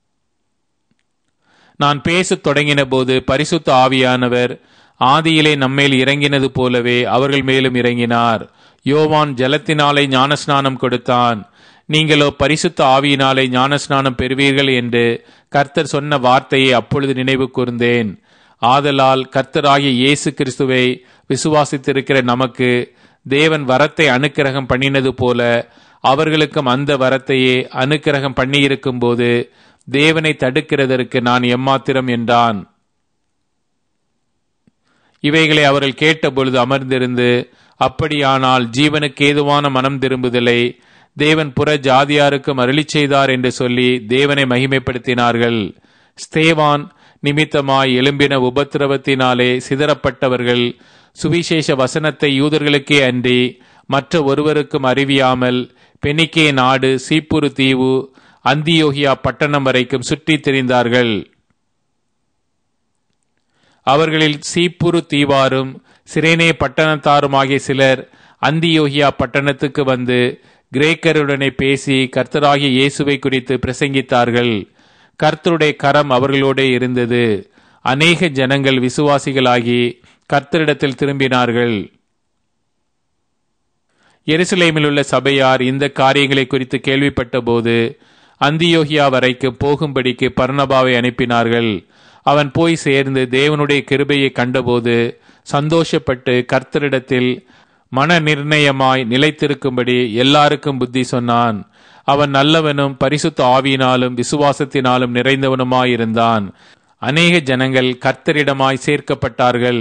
நான் பேசத் தொடங்கின போது பரிசுத்த ஆவியானவர் ஆதியிலே நம்மேல் இறங்கினது போலவே அவர்கள் மேலும் இறங்கினார். யோவான் ஜலத்தினாலே ஞானஸ்நானம் கொடுத்தான், நீங்களோ பரிசுத்த ஆவியினாலே ஞானஸ்நானம் பெறுவீர்கள் என்று கர்த்தர் சொன்ன வார்த்தையை அப்பொழுது நினைவு கூர்ந்தேன். ஆதலால் கர்த்தராகிய இயேசு கிறிஸ்துவை விசுவாசித்திருக்கிற நமக்கு தேவன் வரத்தை அனுக்கிரகம் பண்ணினது போல அவர்களுக்கும் அந்த வரத்தையே அனுக்கிரகம் பண்ணியிருக்கும் போது தேவனை தடுக்கிறதற்கு நான் எம்மாத்திரம் என்றான். இவைகளை அவர்கள் கேட்டபொழுது அமர்ந்திருந்து, அப்படியானால் ஜீவனுக்கு ஏதுவான மனம் திரும்புதலை தேவன் புற ஜாதியாருக்கும் அருளி செய்தார் என்று சொல்லி தேவனை மகிமைப்படுத்தினார்கள். ஸ்தேவான் நிமித்தமாய் எழும்பின உபத்திரவத்தினாலே சிதறப்பட்டவர்கள் சுவிசேஷ வசனத்தை யூதர்களுக்கே அன்றி மற்ற ஒருவருக்கும் அறிவியாமல் பெனிக்கே நாடு, சீப்புரு தீவு, அந்தியோகியா பட்டணம் வரைக்கும் சுற்றி திரிந்தார்கள். அவர்களில் சீப்புரு தீவாரும் சிரேனே பட்டணத்தாருமாகிய சிலர் அந்தியோகியா பட்டணத்துக்கு வந்து கிரேக்கருடனே பேசி கர்த்தராகிய இயேசுவை குறித்து பிரசங்கித்தார்கள். கர்த்தருடைய கரம் அவர்களோடே இருந்தது. அநேக ஜனங்கள் விசுவாசிகளாகி கர்த்தரிடத்தில் திரும்பினார்கள். எருசலேமில் உள்ள சபையார் இந்த காரியங்களை குறித்து கேள்விப்பட்ட போது அந்தியோகியா வரைக்கும் போகும்படிக்கு பர்னபாவை அனுப்பினார்கள். அவன் போய் சேர்ந்து தேவனுடைய கிருபையை கண்டபோது சந்தோஷப்பட்டு கர்த்தரிடத்தில் மன நிர்ணயமாய் நிலைத்திருக்கும்படி எல்லாருக்கும் புத்தி சொன்னான். அவன் நல்லவனும் பரிசுத்த ஆவியினாலும் விசுவாசத்தினாலும் நிறைந்தவனுமாயிருந்தான். அநேக ஜனங்கள் கர்த்தரிடமாய் சேர்க்கப்பட்டார்கள்.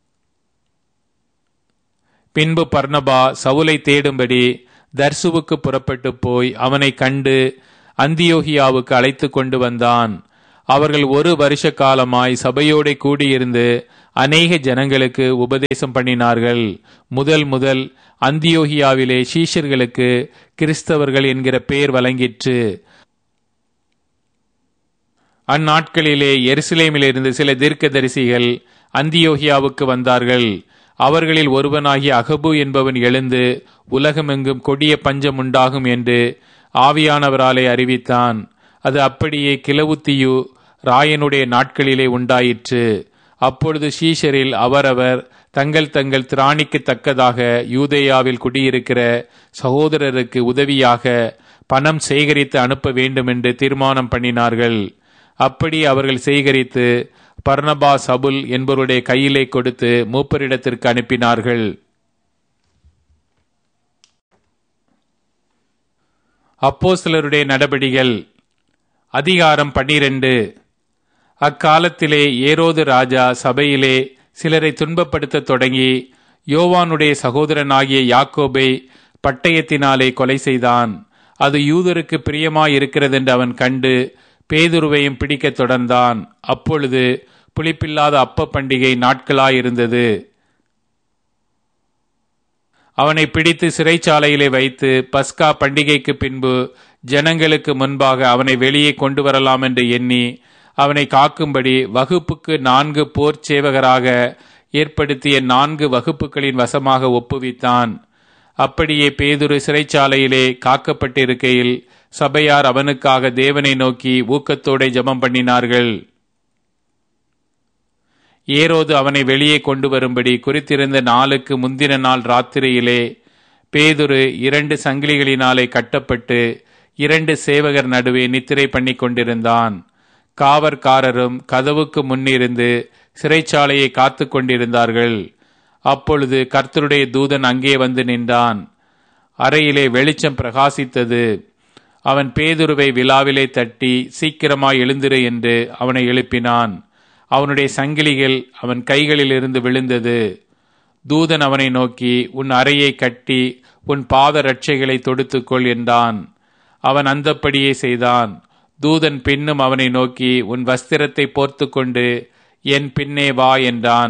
பின்பு பர்னபா சவுலை தேடும்படி தர்சுவுக்கு புறப்பட்டு போய் அவனை கண்டு அந்தியோகியாவுக்கு அழைத்து கொண்டு வந்தான். அவர்கள் 1 வருஷ காலமாய் சபையோடு கூடியிருந்து அநேக ஜனங்களுக்கு உபதேசம் பண்ணினார்கள். முதல் அந்தியோகியாவிலே சீஷர்களுக்கு கிறிஸ்தவர்கள் என்கிற பெயர் வழங்கிற்று. அந்நாட்களிலே எருசலேமிலிருந்து சில தீர்க்கதரிசிகள் அந்தியோகியாவுக்கு வந்தார்கள். அவர்களில் ஒருவனாகிய அகபு என்பவன் எழுந்து உலகமெங்கும் கொடிய பஞ்சம் உண்டாகும் என்று ஆவியானவராலே அறிவித்தான். அது அப்படியே கிலவுத்தியு ராயனுடைய நாட்களிலே உண்டாயிற்று. அப்பொழுது சீஷரில் அவரவர் தங்கள் தங்கள் திராணிக்கு தக்கதாக யூதேயாவில் குடியிருக்கிற சகோதரருக்கு உதவியாக பணம் சேகரித்து அனுப்ப வேண்டும் என்று தீர்மானம் பண்ணினார்கள். அப்படி அவர்கள் சேகரித்து பர்னபா சபுல் என்பவருடைய கையிலே கொடுத்து மூப்பரிடத்திற்கு அனுப்பினார்கள். அப்போஸ்தலருடைய நடபடிகள் அதிகாரம் 12. அக்காலத்திலே ஏரோது ராஜா சபையிலே சிலரை துன்பப்படுத்த தொடங்கி யோவானுடைய சகோதரனாகிய யாக்கோபை பட்டயத்தினாலே கொலை செய்தான். அது யூதருக்கு பிரியமாயிருக்கிறதென்று அவன் கண்டு பேதுருவையும் பிடிக்க தொடர்ந்தான். அப்பொழுது புளிப்பில்லாத அப்ப பண்டிகை நாட்களாயிருந்தது. அவனை பிடித்து சிறைச்சாலையிலே வைத்து பஸ்கா பண்டிகைக்கு பின்பு ஜனங்களுக்கு முன்பாக அவனை வெளியே கொண்டு வரலாம் என்று எண்ணி அவனை காக்கும்படி வகுப்புக்கு 4 போர் சேவகராக ஏற்படுத்திய 4 வகுப்புகளின் வசமாக ஒப்புவித்தான். அப்படியே பேதுரு சிறைச்சாலையிலே காக்கப்பட்டிருக்கையில் சபையார் அவனுக்காக தேவனை நோக்கி ஊக்கத்தோட ஜெபம் பண்ணினார்கள். ஏரோது அவனை வெளியே கொண்டு வரும்படி குறித்திருந்த நாளுக்கு முந்தின நாள் ராத்திரியிலே பேதுரு 2 சங்கிலிகளினாலே கட்டப்பட்டு 2 சேவகர் நடுவே நித்திரை பண்ணி கொண்டிருந்தான். காவற்காரரும் கதவுக்கு முன்னிருந்து சிறைச்சாலையை காத்து கொண்டிருந்தார்கள். அப்பொழுது கர்த்தருடைய தூதன் அங்கே வந்து நின்றான். அறையிலே வெளிச்சம் பிரகாசித்தது. அவன் பேதுருவை விலாவிலே தட்டி சீக்கிரமாய் எழுந்திரு என்று அவனை எழுப்பினான். அவனுடைய சங்கிலிகள் அவன் கைகளில் இருந்து விழுந்தது. தூதன் அவனை நோக்கி, உன் அறையை கட்டி உன் பாத ரட்சைகளை தொடுத்துக்கொள் என்றான். அவன் அந்தப்படியே செய்தான். தூதன் பின்னும் அவனை நோக்கி, உன் வஸ்திரத்தை போர்த்து கொண்டு என் பின்னே வா என்றான்.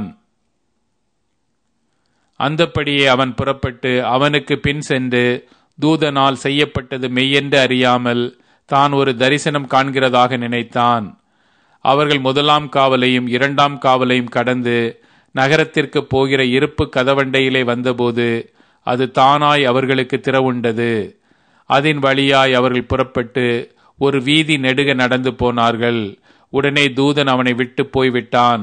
அந்தப்படியே அவன் புறப்பட்டு அவனுக்கு பின் சென்று தூதனால் செய்யப்பட்டது மெய்யென்று அறியாமல் தான் ஒரு தரிசனம் காண்கிறதாக நினைத்தான். அவர்கள் 1ஆம் காவலையும் 2ஆம் காவலையும் கடந்து நகரத்திற்கு போகிற இருப்பு கதவண்டையிலே வந்தபோது அது தானாய் அவர்களுக்கு திறவுண்டது. அதன் வழியாய் அவர்கள் புறப்பட்டு ஒரு வீதி நெடுக நடந்து போனார்கள். உடனே தூதன் அவனை விட்டு போய்விட்டான்.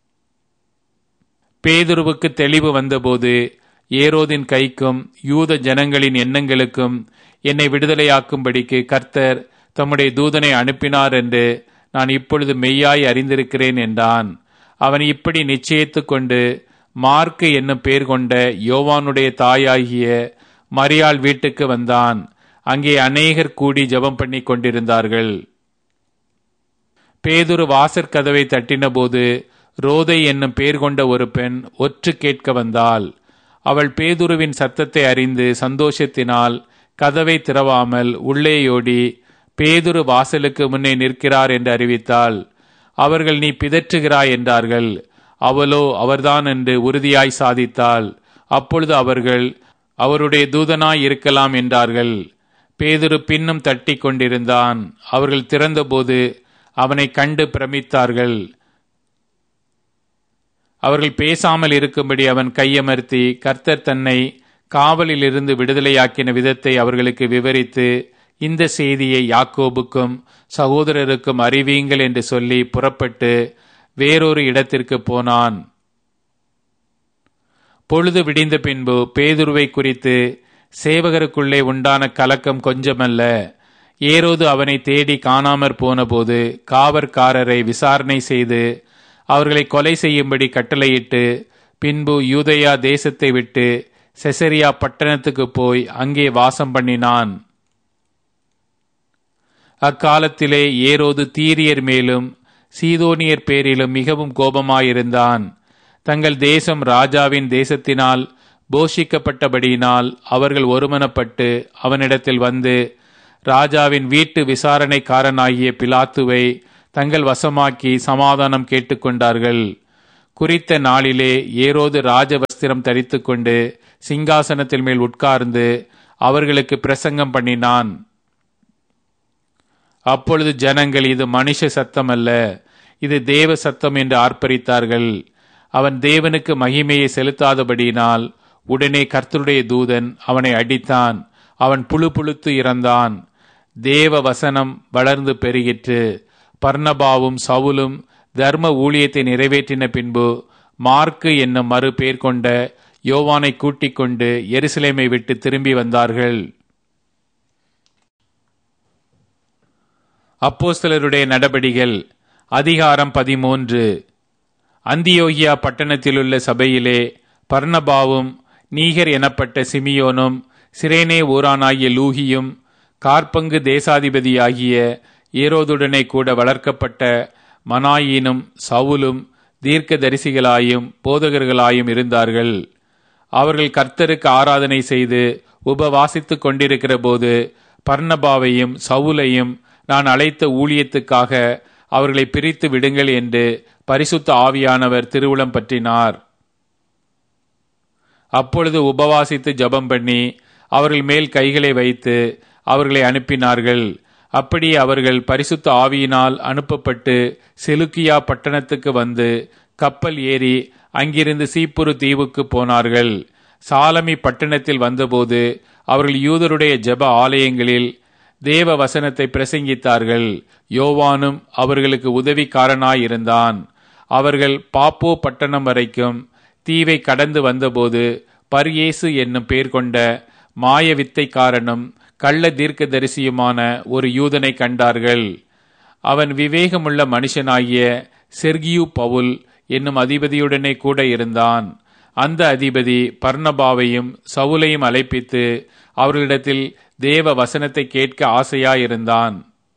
பேதுருவுக்கு தெளிவு வந்தபோது ஏரோதின் கைக்கும் யூத ஜனங்களின் எண்ணங்களுக்கும் என்னை விடுதலையாக்கும்படிக்கு கர்த்தர் தம்முடைய தூதனை அனுப்பினார் என்று நான் இப்பொழுது மெய்யாய் அறிந்திருக்கிறேன் என்றான். அவன் இப்படி நிச்சயித்து கொண்டு மார்க்கு என்னும் பேர் கொண்ட யோவானுடைய தாயாகிய மரியாள் வீட்டுக்கு வந்தான். அங்கே அநேகர் கூடி ஜெபம் பண்ணி கொண்டிருந்தார்கள். பேதுரு வாசற்கதவை தட்டின போது ரோதை என்னும் பேர் கொண்ட ஒரு பெண் ஒற்று கேட்க வந்தாள். அவள் பேதுருவின் சத்தத்தை அறிந்து சந்தோஷத்தினால் கதவை திறவாமல் உள்ளேயோடி பேதுரு வாசலுக்கு முன்னே நிற்கிறார் என்று அறிவித்தாள். அவர்கள், நீ பிதற்றுகிறாய் என்றார்கள். அவளோ அவர்தான் என்று உறுதியாய் சாதித்தாள். அப்பொழுது அவர்கள், அவருடைய தூதனாய் இருக்கலாம் என்றார்கள். பேதுரு பின்னும் தட்டி கொண்டிருந்தான். அவர்கள் திறந்தபோது அவனை கண்டு பிரமித்தார்கள். அவர்கள் பேசாமல் இருக்கும்படி அவன் கையமர்த்தி கர்த்தர் தன்னை காவலில் இருந்து விடுதலையாக்கின விதத்தை அவர்களுக்கு விவரித்து, இந்த செய்தியை யாக்கோபுக்கும் சகோதரருக்கும் அறிவியுங்கள் என்று சொல்லி புறப்பட்டு வேறொரு இடத்திற்கு போனான். பொழுது விடிந்த பின்பு பேதுருவை குறித்து சேவகருக்குள்ளே உண்டான கலக்கம் கொஞ்சமல்ல. ஏரோது அவனை தேடி காணாமற் போனபோது காவற்காரரை விசாரணை செய்து அவர்களை கொலை செய்யும்படி கட்டளையிட்டு பின்பு யூதேயா தேசத்தை விட்டு செசரியா பட்டணத்துக்கு போய் அங்கே வாசம் பண்ணினான். அக்காலத்திலே ஏரோது தீரியர் மேலும் சீதோனியர் பேரிலும் மிகவும் கோபமாயிருந்தான். தங்கள் தேசம் ராஜாவின் தேசத்தினால் போஷிக்கப்பட்டபடியினால் அவர்கள் ஒருமனப்பட்டு அவனிடத்தில் வந்து, ராஜாவின் வீட்டு விசாரணைக்காரனாகிய பிலாத்துவை தங்கள் வசமாக்கி சமாதானம் கேட்டுக்கொண்டார்கள். குறித்த நாளிலே ஏரோது ராஜவஸ்திரம் தரித்துக்கொண்டு சிங்காசனத்தில் மேல் உட்கார்ந்து அவர்களுக்கு பிரசங்கம் பண்ணினான். அப்பொழுது ஜனங்கள், இது மனுஷ சத்தம் அல்ல, இது தேவ சத்தம் என்று ஆர்ப்பரித்தார்கள். அவன் தேவனுக்கு மகிமையை செலுத்தாதபடியினால் உடனே கர்த்தருடைய தூதன் அவனை அடித்தான். அவன் புழு புழுத்து இறந்தான். தேவ வசனம் வளர்ந்து பெருகிற்று. பர்னபாவும் சவுலும் தர்ம ஊழியத்தை நிறைவேற்றின பின்பு மார்க்கு என்னும் மறு பேர் கொண்ட யோவானை கூட்டிக் கொண்டு எருசலேமை விட்டு திரும்பி வந்தார்கள். அப்போஸ்தலருடைய நடபடிகள் அதிகாரம் 13. அந்தியோகியா பட்டணத்திலுள்ள சபையிலே பர்னபாவும் நீகர் எனப்பட்ட சிமியோனும் சிரேனே ஊரானாகிய லூகியும் கார்பங்கு தேசாதிபதியாகிய ஏரோதுடனே கூட வளர்க்கப்பட்ட மனாயினும் சவுலும் தீர்க்க தரிசிகளாயும் போதகர்களாயும் இருந்தார்கள். அவர்கள் கர்த்தருக்கு ஆராதனை செய்து உபவாசித்துக் கொண்டிருக்கிற போது பர்னபாவையும் சவுலையும் நான் அழைத்த ஊழியத்துக்காக அவர்களை பிரித்து விடுங்கள் என்று பரிசுத்த ஆவியானவர் திருவுளம் பற்றினார். அப்பொழுது உபவாசித்து ஜெபம் பண்ணி அவர்கள் மேல் கைகளை வைத்து அவர்களை அனுப்பினார்கள். அப்படியே அவர்கள் பரிசுத்த ஆவியினால் அனுப்பப்பட்டு செலுக்கியா பட்டணத்துக்கு வந்து கப்பல் ஏறி அங்கிருந்து சீப்புரு தீவுக்கு போனார்கள். சாலமி பட்டணத்தில் வந்தபோது அவர்கள் யூதருடைய ஜெப ஆலயங்களில் தேவ வசனத்தை பிரசங்கித்தார்கள். யோவானும் அவர்களுக்கு உதவிக்காரனாயிருந்தான். அவர்கள் பாப்போ பட்டணம் வரைக்கும் தீவை கடந்து வந்தபோது பர்யேசு என்னும் பேர் கொண்ட மாய வித்தைக்காரனும் கள்ள தீர்க்கதரிசியுமான ஒரு யூதனை கண்டார்கள். அவன் விவேகமுள்ள மனுஷனாகிய செர்கியு பவுல் என்னும் அதிபதியுடனே கூட இருந்தான். அந்த அதிபதி பர்னபாவையும் சவுலையும் அழைப்பித்து அவர்களிடத்தில் தேவ வசனத்தை கேட்க ஆசையாயிருந்தான்.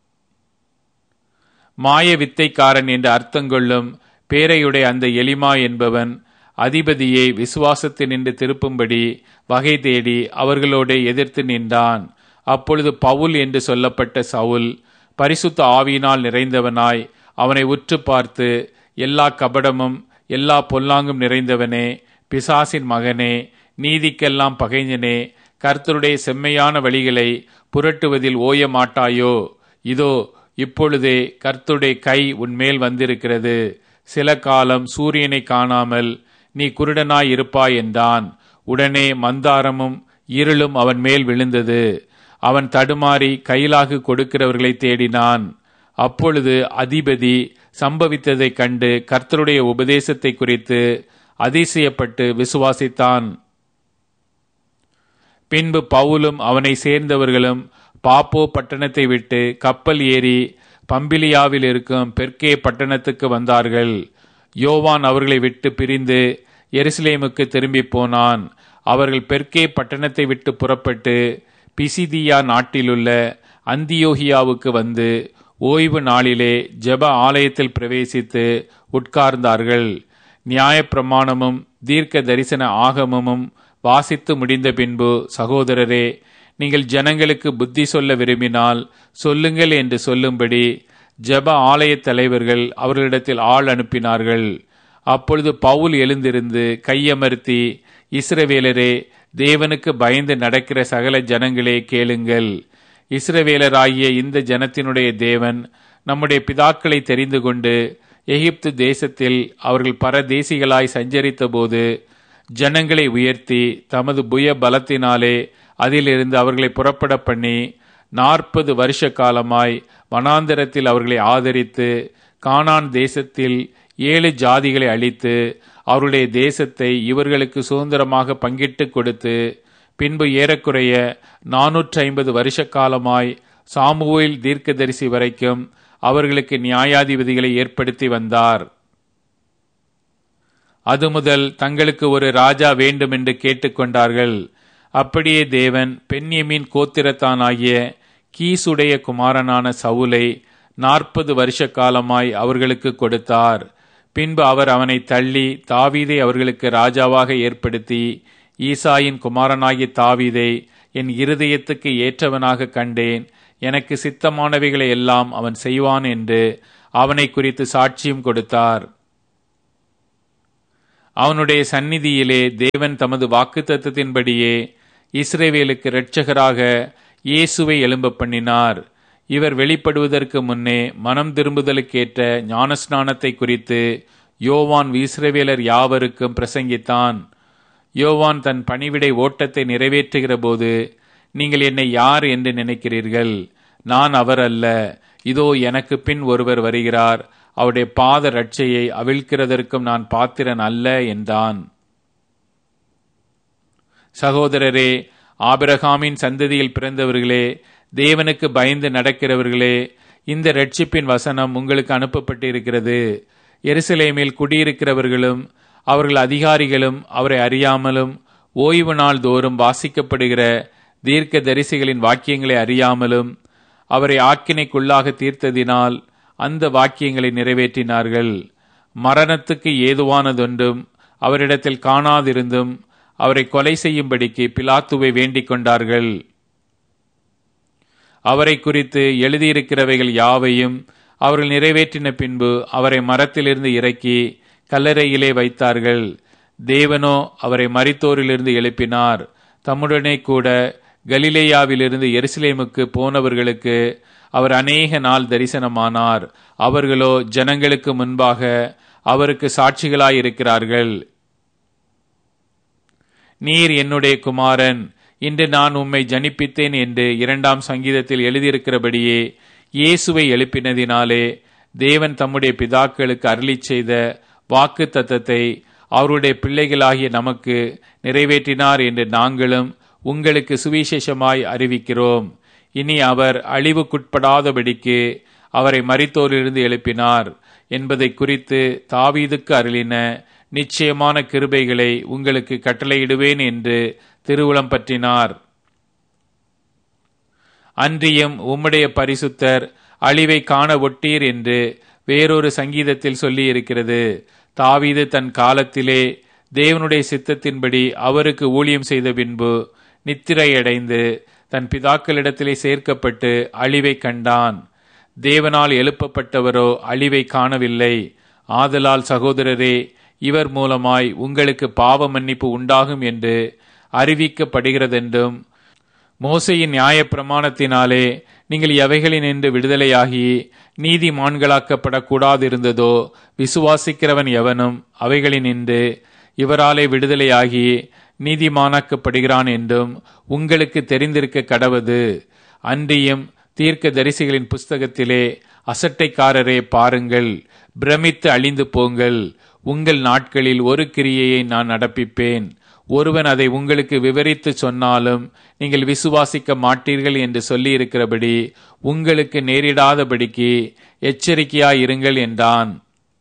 மாய வித்தைக்காரன் என்று அர்த்தங்கொள்ளும் பேரையுடைய அந்த எலிமா என்பவன் அதிபதியை விசுவாசத்தினின்று திருப்பும்படி வகை தேடி அவர்களோடு எதிர்த்து நின்றான். அப்பொழுது பவுல் என்று சொல்லப்பட்ட சவுல் பரிசுத்த ஆவியினால் நிறைந்தவனாய் அவனை உற்று பார்த்து, எல்லா கபடமும் எல்லா பொல்லாங்கும் நிறைந்தவனே, பிசாசின் மகனே, நீதிக்கெல்லாம் பகைஞனே, கர்த்தருடைய செம்மையான வழிகளை புரட்டுவதில் ஓய மாட்டாயோ? இதோ இப்பொழுதே கர்த்தருடைய கை உன்மேல் வந்திருக்கிறது. சில காலம் சூரியனை காணாமல் நீ குருடனாய் இருப்பாய் என்றான். உடனே மந்தாரமும் இருளும் அவன் மேல் விழுந்தது. அவன் தடுமாறி கையிலாகு கொடுக்கிறவர்களை தேடினான். அப்பொழுது அதிபதி சம்பவித்ததைக் கண்டு கர்த்தருடைய உபதேசத்தை குறித்து அதிசயப்பட்டு விசுவாசித்தான். பின்பு பவுலும் அவனை சேர்ந்தவர்களும் பாப்போ பட்டணத்தை விட்டு கப்பல் ஏறி பம்பிலியாவில் இருக்கும் பெர்கே பட்டணத்துக்கு வந்தார்கள். யோவான் அவர்களை விட்டு பிரிந்து எருசலேமுக்கு திரும்பி போனான். அவர்கள் பெர்கே பட்டணத்தை விட்டு புறப்பட்டு பிசிதியா நாட்டிலுள்ள அந்தியோகியாவுக்கு வந்து ஓய்வு நாளிலே ஜெப ஆலயத்தில் பிரவேசித்து உட்கார்ந்தார்கள். நியாயப்பிரமாணமும் தீர்க்க தரிசன ஆகமமும் வாசித்து முடிந்த பின்பு, சகோதரரே, நீங்கள் ஜனங்களுக்கு புத்தி சொல்ல விரும்பினால் சொல்லுங்கள் என்று சொல்லும்படி ஜெப ஆலய தலைவர்கள் அவர்களிடத்தில் ஆள் அனுப்பினார்கள். அப்பொழுது பவுல் எழுந்திருந்து கையமர்த்தி, இஸ்ரவேலரே, தேவனுக்கு பயந்து நடக்கிற சகல ஜனங்களே கேளுங்கள். இஸ்ரவேலராகிய இந்த ஜனத்தினுடைய தேவன் நம்முடைய பிதாக்களை தெரிந்து கொண்டு எகிப்து தேசத்தில் அவர்கள் பரதேசிகளாய் சஞ்சரித்த போது ஜனங்களை உயர்த்தி தமது புய பலத்தினாலே அதிலிருந்து அவர்களை புறப்பட பண்ணி 40 வருஷ காலமாய் வனாந்தரத்தில் அவர்களை ஆதரித்து கானான் தேசத்தில் 7 ஜாதிகளை அழித்து அவருடைய தேசத்தை இவர்களுக்கு சுதந்திரமாக பங்கிட்டு கொடுத்து, பின்பு ஏறக்குறைய 450 வருஷ காலமாய் சாமுவேல் தீர்க்கதரிசி வரைக்கும் அவர்களுக்கு நியாயாதிபதிகளை ஏற்படுத்தி வந்தார். அது முதல் தங்களுக்கு ஒரு ராஜா வேண்டும் என்று கேட்டுக்கொண்டார்கள். அப்படியே தேவன் பென்யமீன் கோத்திரத்தானாகிய கீசுடைய குமாரனான சவுலை 40 வருஷ காலமாய் அவர்களுக்கு கொடுத்தார். பின்பு அவர் அவனை தள்ளி தாவீதை அவர்களுக்கு ராஜாவாக ஏற்படுத்தி, ஈசாயின் குமாரனாகிய தாவீதை என் இருதயத்துக்கு ஏற்றவனாக கண்டேன், எனக்கு சித்தமானவைகளை எல்லாம் அவன் செய்வான் என்று அவனை குறித்து சாட்சியம் கொடுத்தார். அவனுடைய சந்நிதியிலே தேவன் தமது வாக்குத்தத்தத்தின்படியே இஸ்ரவேலுக்கு இரட்சகராக இயேசுவை எழும்ப பண்ணினார். இவர் வெளிப்படுவதற்கு முன்னே மனம் திரும்புதலுக்கேற்ற ஞானஸ்நானத்தை குறித்து யோவான் இஸ்ரவேலர் யாவருக்கும் பிரசங்கித்தான். யோவான் தன் பணிவிடை ஓட்டத்தை நிறைவேற்றுகிற போது, நீங்கள் என்னை யார் என்று நினைக்கிறீர்கள்? நான் அவர் அல்ல, இதோ எனக்கு பின் ஒருவர் வருகிறார், அவருடைய பாத ரட்சையை அவிழ்க்கிறதற்கும் நான் பாத்திரன் அல்ல என்றான். சகோதரரே, ஆபிரகாமின் சந்ததியில் பிறந்தவர்களே, தேவனுக்கு பயந்து நடக்கிறவர்களே, இந்த இரட்சிப்பின் வசனம் உங்களுக்கு அனுப்பப்பட்டிருக்கிறது. எருசலேமில் குடியிருக்கிறவர்களும் அவர்கள் அதிகாரிகளும் அவரை அறியாமலும் ஓய்வு நாள் தோறும் வாசிக்கப்படுகிற தீர்க்க தரிசிகளின் வாக்கியங்களை அறியாமலும் அவரை ஆக்கினைக்குள்ளாக தீர்த்ததினால் அந்த வாக்கியங்களை நிறைவேற்றினார்கள். மரணத்துக்கு ஏதுவானதொன்றும் அவரிடத்தில் காணாதிருந்தும் அவரை கொலை செய்யும்படிக்கு பிலாத்துவை வேண்டிக் கொண்டார்கள். அவரை குறித்து எழுதியிருக்கிறவைகள் யாவையும் அவர்கள் நிறைவேற்றின பின்பு அவரை மரத்திலிருந்து இறக்கி கல்லறையிலே வைத்தார்கள். தேவனோ அவரை மரித்தோரிலிருந்து எழுப்பினார். தம்முடனே கூட கலிலேயாவிலிருந்து எருசலேமுக்கு போனவர்களுக்கு அவர் அநேக நாள் தரிசனமானார். அவர்களோ ஜனங்களுக்கு முன்பாக அவருக்கு சாட்சிகளாயிருக்கிறார்கள். நீர் என்னுடைய குமாரன், இன்று நான் உம்மை ஜனிப்பித்தேன் என்று 2ஆம் சங்கீதத்தில் எழுதியிருக்கிறபடியே இயேசுவை எழுப்பினதினாலே தேவன் தம்முடைய பிதாக்களுக்கு அருளிச் செய்த வாக்கு தத்தத்தை அவருடைய பிள்ளைகளாகிய நமக்கு நிறைவேற்றினார் என்று நாங்களும் உங்களுக்கு சுவிசேஷமாய் அறிவிக்கிறோம். இனி அவர் அழிவுக்குட்படாதபடிக்கு அவரை மரித்தோரிலிருந்து எழுப்பினார் என்பதை குறித்து தாவீதுக்கு அருளின நிச்சயமான கிருபைகளை உங்களுக்கு கட்டளையிடுவேன் என்று திருவுளம் பற்றினார். அன்றியும் உம்முடைய பரிசுத்தர் அழிவை காண ஒட்டீர் என்று வேறொரு சங்கீதத்தில் சொல்லியிருக்கிறது. தாவீது தன் காலத்திலே தேவனுடைய சித்தத்தின்படி அவருக்கு ஊழியம் செய்த பின்பு நித்திரையடைந்து தன் பிதாக்களிடத்திலே சேர்க்கப்பட்டு அழிவை கண்டான். தேவனால் எழுப்பப்பட்டவரோ அழிவை காணவில்லை. ஆதலால் சகோதரரே, இவர் மூலமாய் உங்களுக்கு பாவ மன்னிப்பு உண்டாகும் என்று அறிவிக்கப்படுகிறதென்றும் மோசேயின் நியாயப்பிரமாணத்தினாலே நீங்கள் எவைகளினின்று விடுதலையாகி நீதிமான்களாக்கப்படக்கூடாதிருந்ததோ விசுவாசிக்கிறவன் எவனும் அவைகளினின்று இவராலே விடுதலையாகி நீதிமானாக்கப்படுகிறான் என்றும் உங்களுக்கு தெரிந்திருக்க கடவது. அன்றியும் தீர்க்க தரிசிகளின் புஸ்தகத்திலே அசட்டைக்காரரே பாருங்கள், பிரமித்து அழிந்து போங்கள். உங்கள் நாட்களில் ஒரு கிரியையை நான் நடப்பிப்பேன். ஒருவன் அதை உங்களுக்கு விவரித்து சொன்னாலும் நீங்கள் விசுவாசிக்க மாட்டீர்கள் என்று சொல்லி இருக்கிறபடி உங்களுக்கு நேரிடாதபடிக்கு எச்சரிக்கையாயிருங்கள் என்றான்.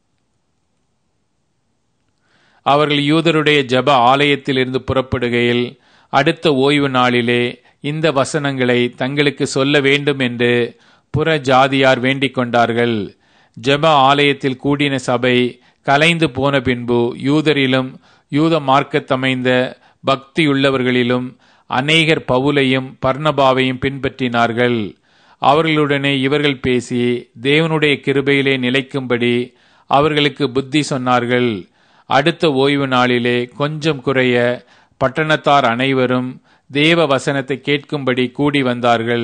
அவர்கள் யூதருடைய ஜெப ஆலயத்திலிருந்து புறப்படுகையில் அடுத்த ஓய்வு நாளிலே இந்த வசனங்களை தங்களுக்கு சொல்ல வேண்டும் என்று புற ஜாதியார் வேண்டிக் கொண்டார்கள். ஜெப ஆலயத்தில் கூடின சபை கலைந்து போன பின்பு யூதரிலும் யூத மார்க்கத்தமைந்த பக்தியுள்ளவர்களிலும் அநேகர் பவுலையும் பர்னபாவையும் பின்பற்றினார்கள். அவர்களுடனே இவர்கள் பேசி தேவனுடைய கிருபையிலே நிலைக்கும்படி அவர்களுக்கு புத்தி சொன்னார்கள். அடுத்த ஓய்வு நாளிலே கொஞ்சம் குறைய பட்டணத்தார் அனைவரும் தேவ வசனத்தை கேட்கும்படி கூடி வந்தார்கள்.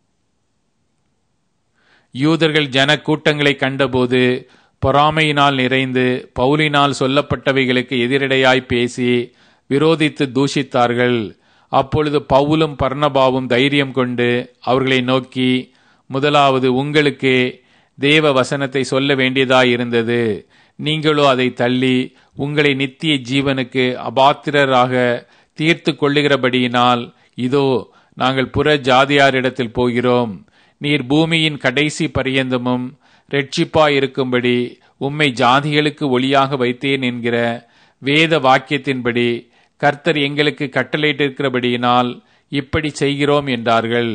யூதர்கள் ஜன கூட்டங்களை கண்டபோது பொறாமையினால் நிறைந்து பவுலினால் சொல்லப்பட்டவைகளுக்கு எதிரடையாய் பேசி விரோதித்து தூஷித்தார்கள். அப்பொழுது பவுலும் பர்னபாவும் தைரியம் கொண்டு அவர்களை நோக்கி, முதலாவது உங்களுக்கே தேவ வசனத்தை சொல்ல வேண்டியதாயிருந்தது. நீங்களோ அதை தள்ளி உங்களை நித்திய ஜீவனுக்கு அபாத்திரராக தீர்த்து கொள்ளுகிறபடியினால் இதோ நாங்கள் புற ஜாதியாரிடத்தில் போகிறோம். நீர் பூமியின் கடைசி பரியந்தமும் இரட்சிப்பாயிருக்கும்படி உம்மை ஜாதிகளுக்கு ஒளியாக வைத்தேன் என்கிற வேத வாக்கியத்தின்படி கர்த்தர் எங்களுக்கு கட்டளையிட்டிருக்கிறபடியினால் இப்படி செய்கிறோம் என்றார்கள்.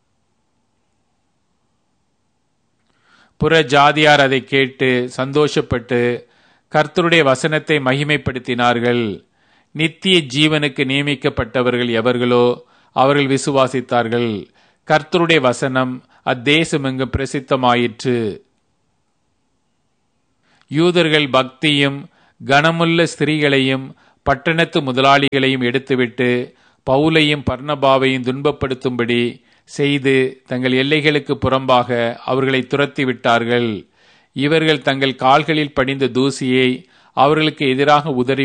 புற ஜாதியார் அதை கேட்டு சந்தோஷப்பட்டு கர்த்தருடைய வசனத்தை மகிமைப்படுத்தினார்கள். நித்திய ஜீவனுக்கு நியமிக்கப்பட்டவர்கள் எவர்களோ அவர்கள் விசுவாசித்தார்கள். கர்த்தருடைய வசனம் அத்தேசமெங்கும் பிரசித்தமாயிற்று. யூதர்கள் பக்தியும் கனமுள்ள ஸ்திரீகளையும் பட்டணத்து முதலாளிகளையும் எடுத்துவிட்டு பவுலையும் பர்னபாவையும் துன்பப்படுத்தும்படி செய்து தங்கள் எல்லைகளுக்கு புறம்பாக அவர்களை துரத்தி விட்டார்கள். இவர்கள் தங்கள் கால்களில் படிந்த தூசியை அவர்களுக்கு எதிராக உதறி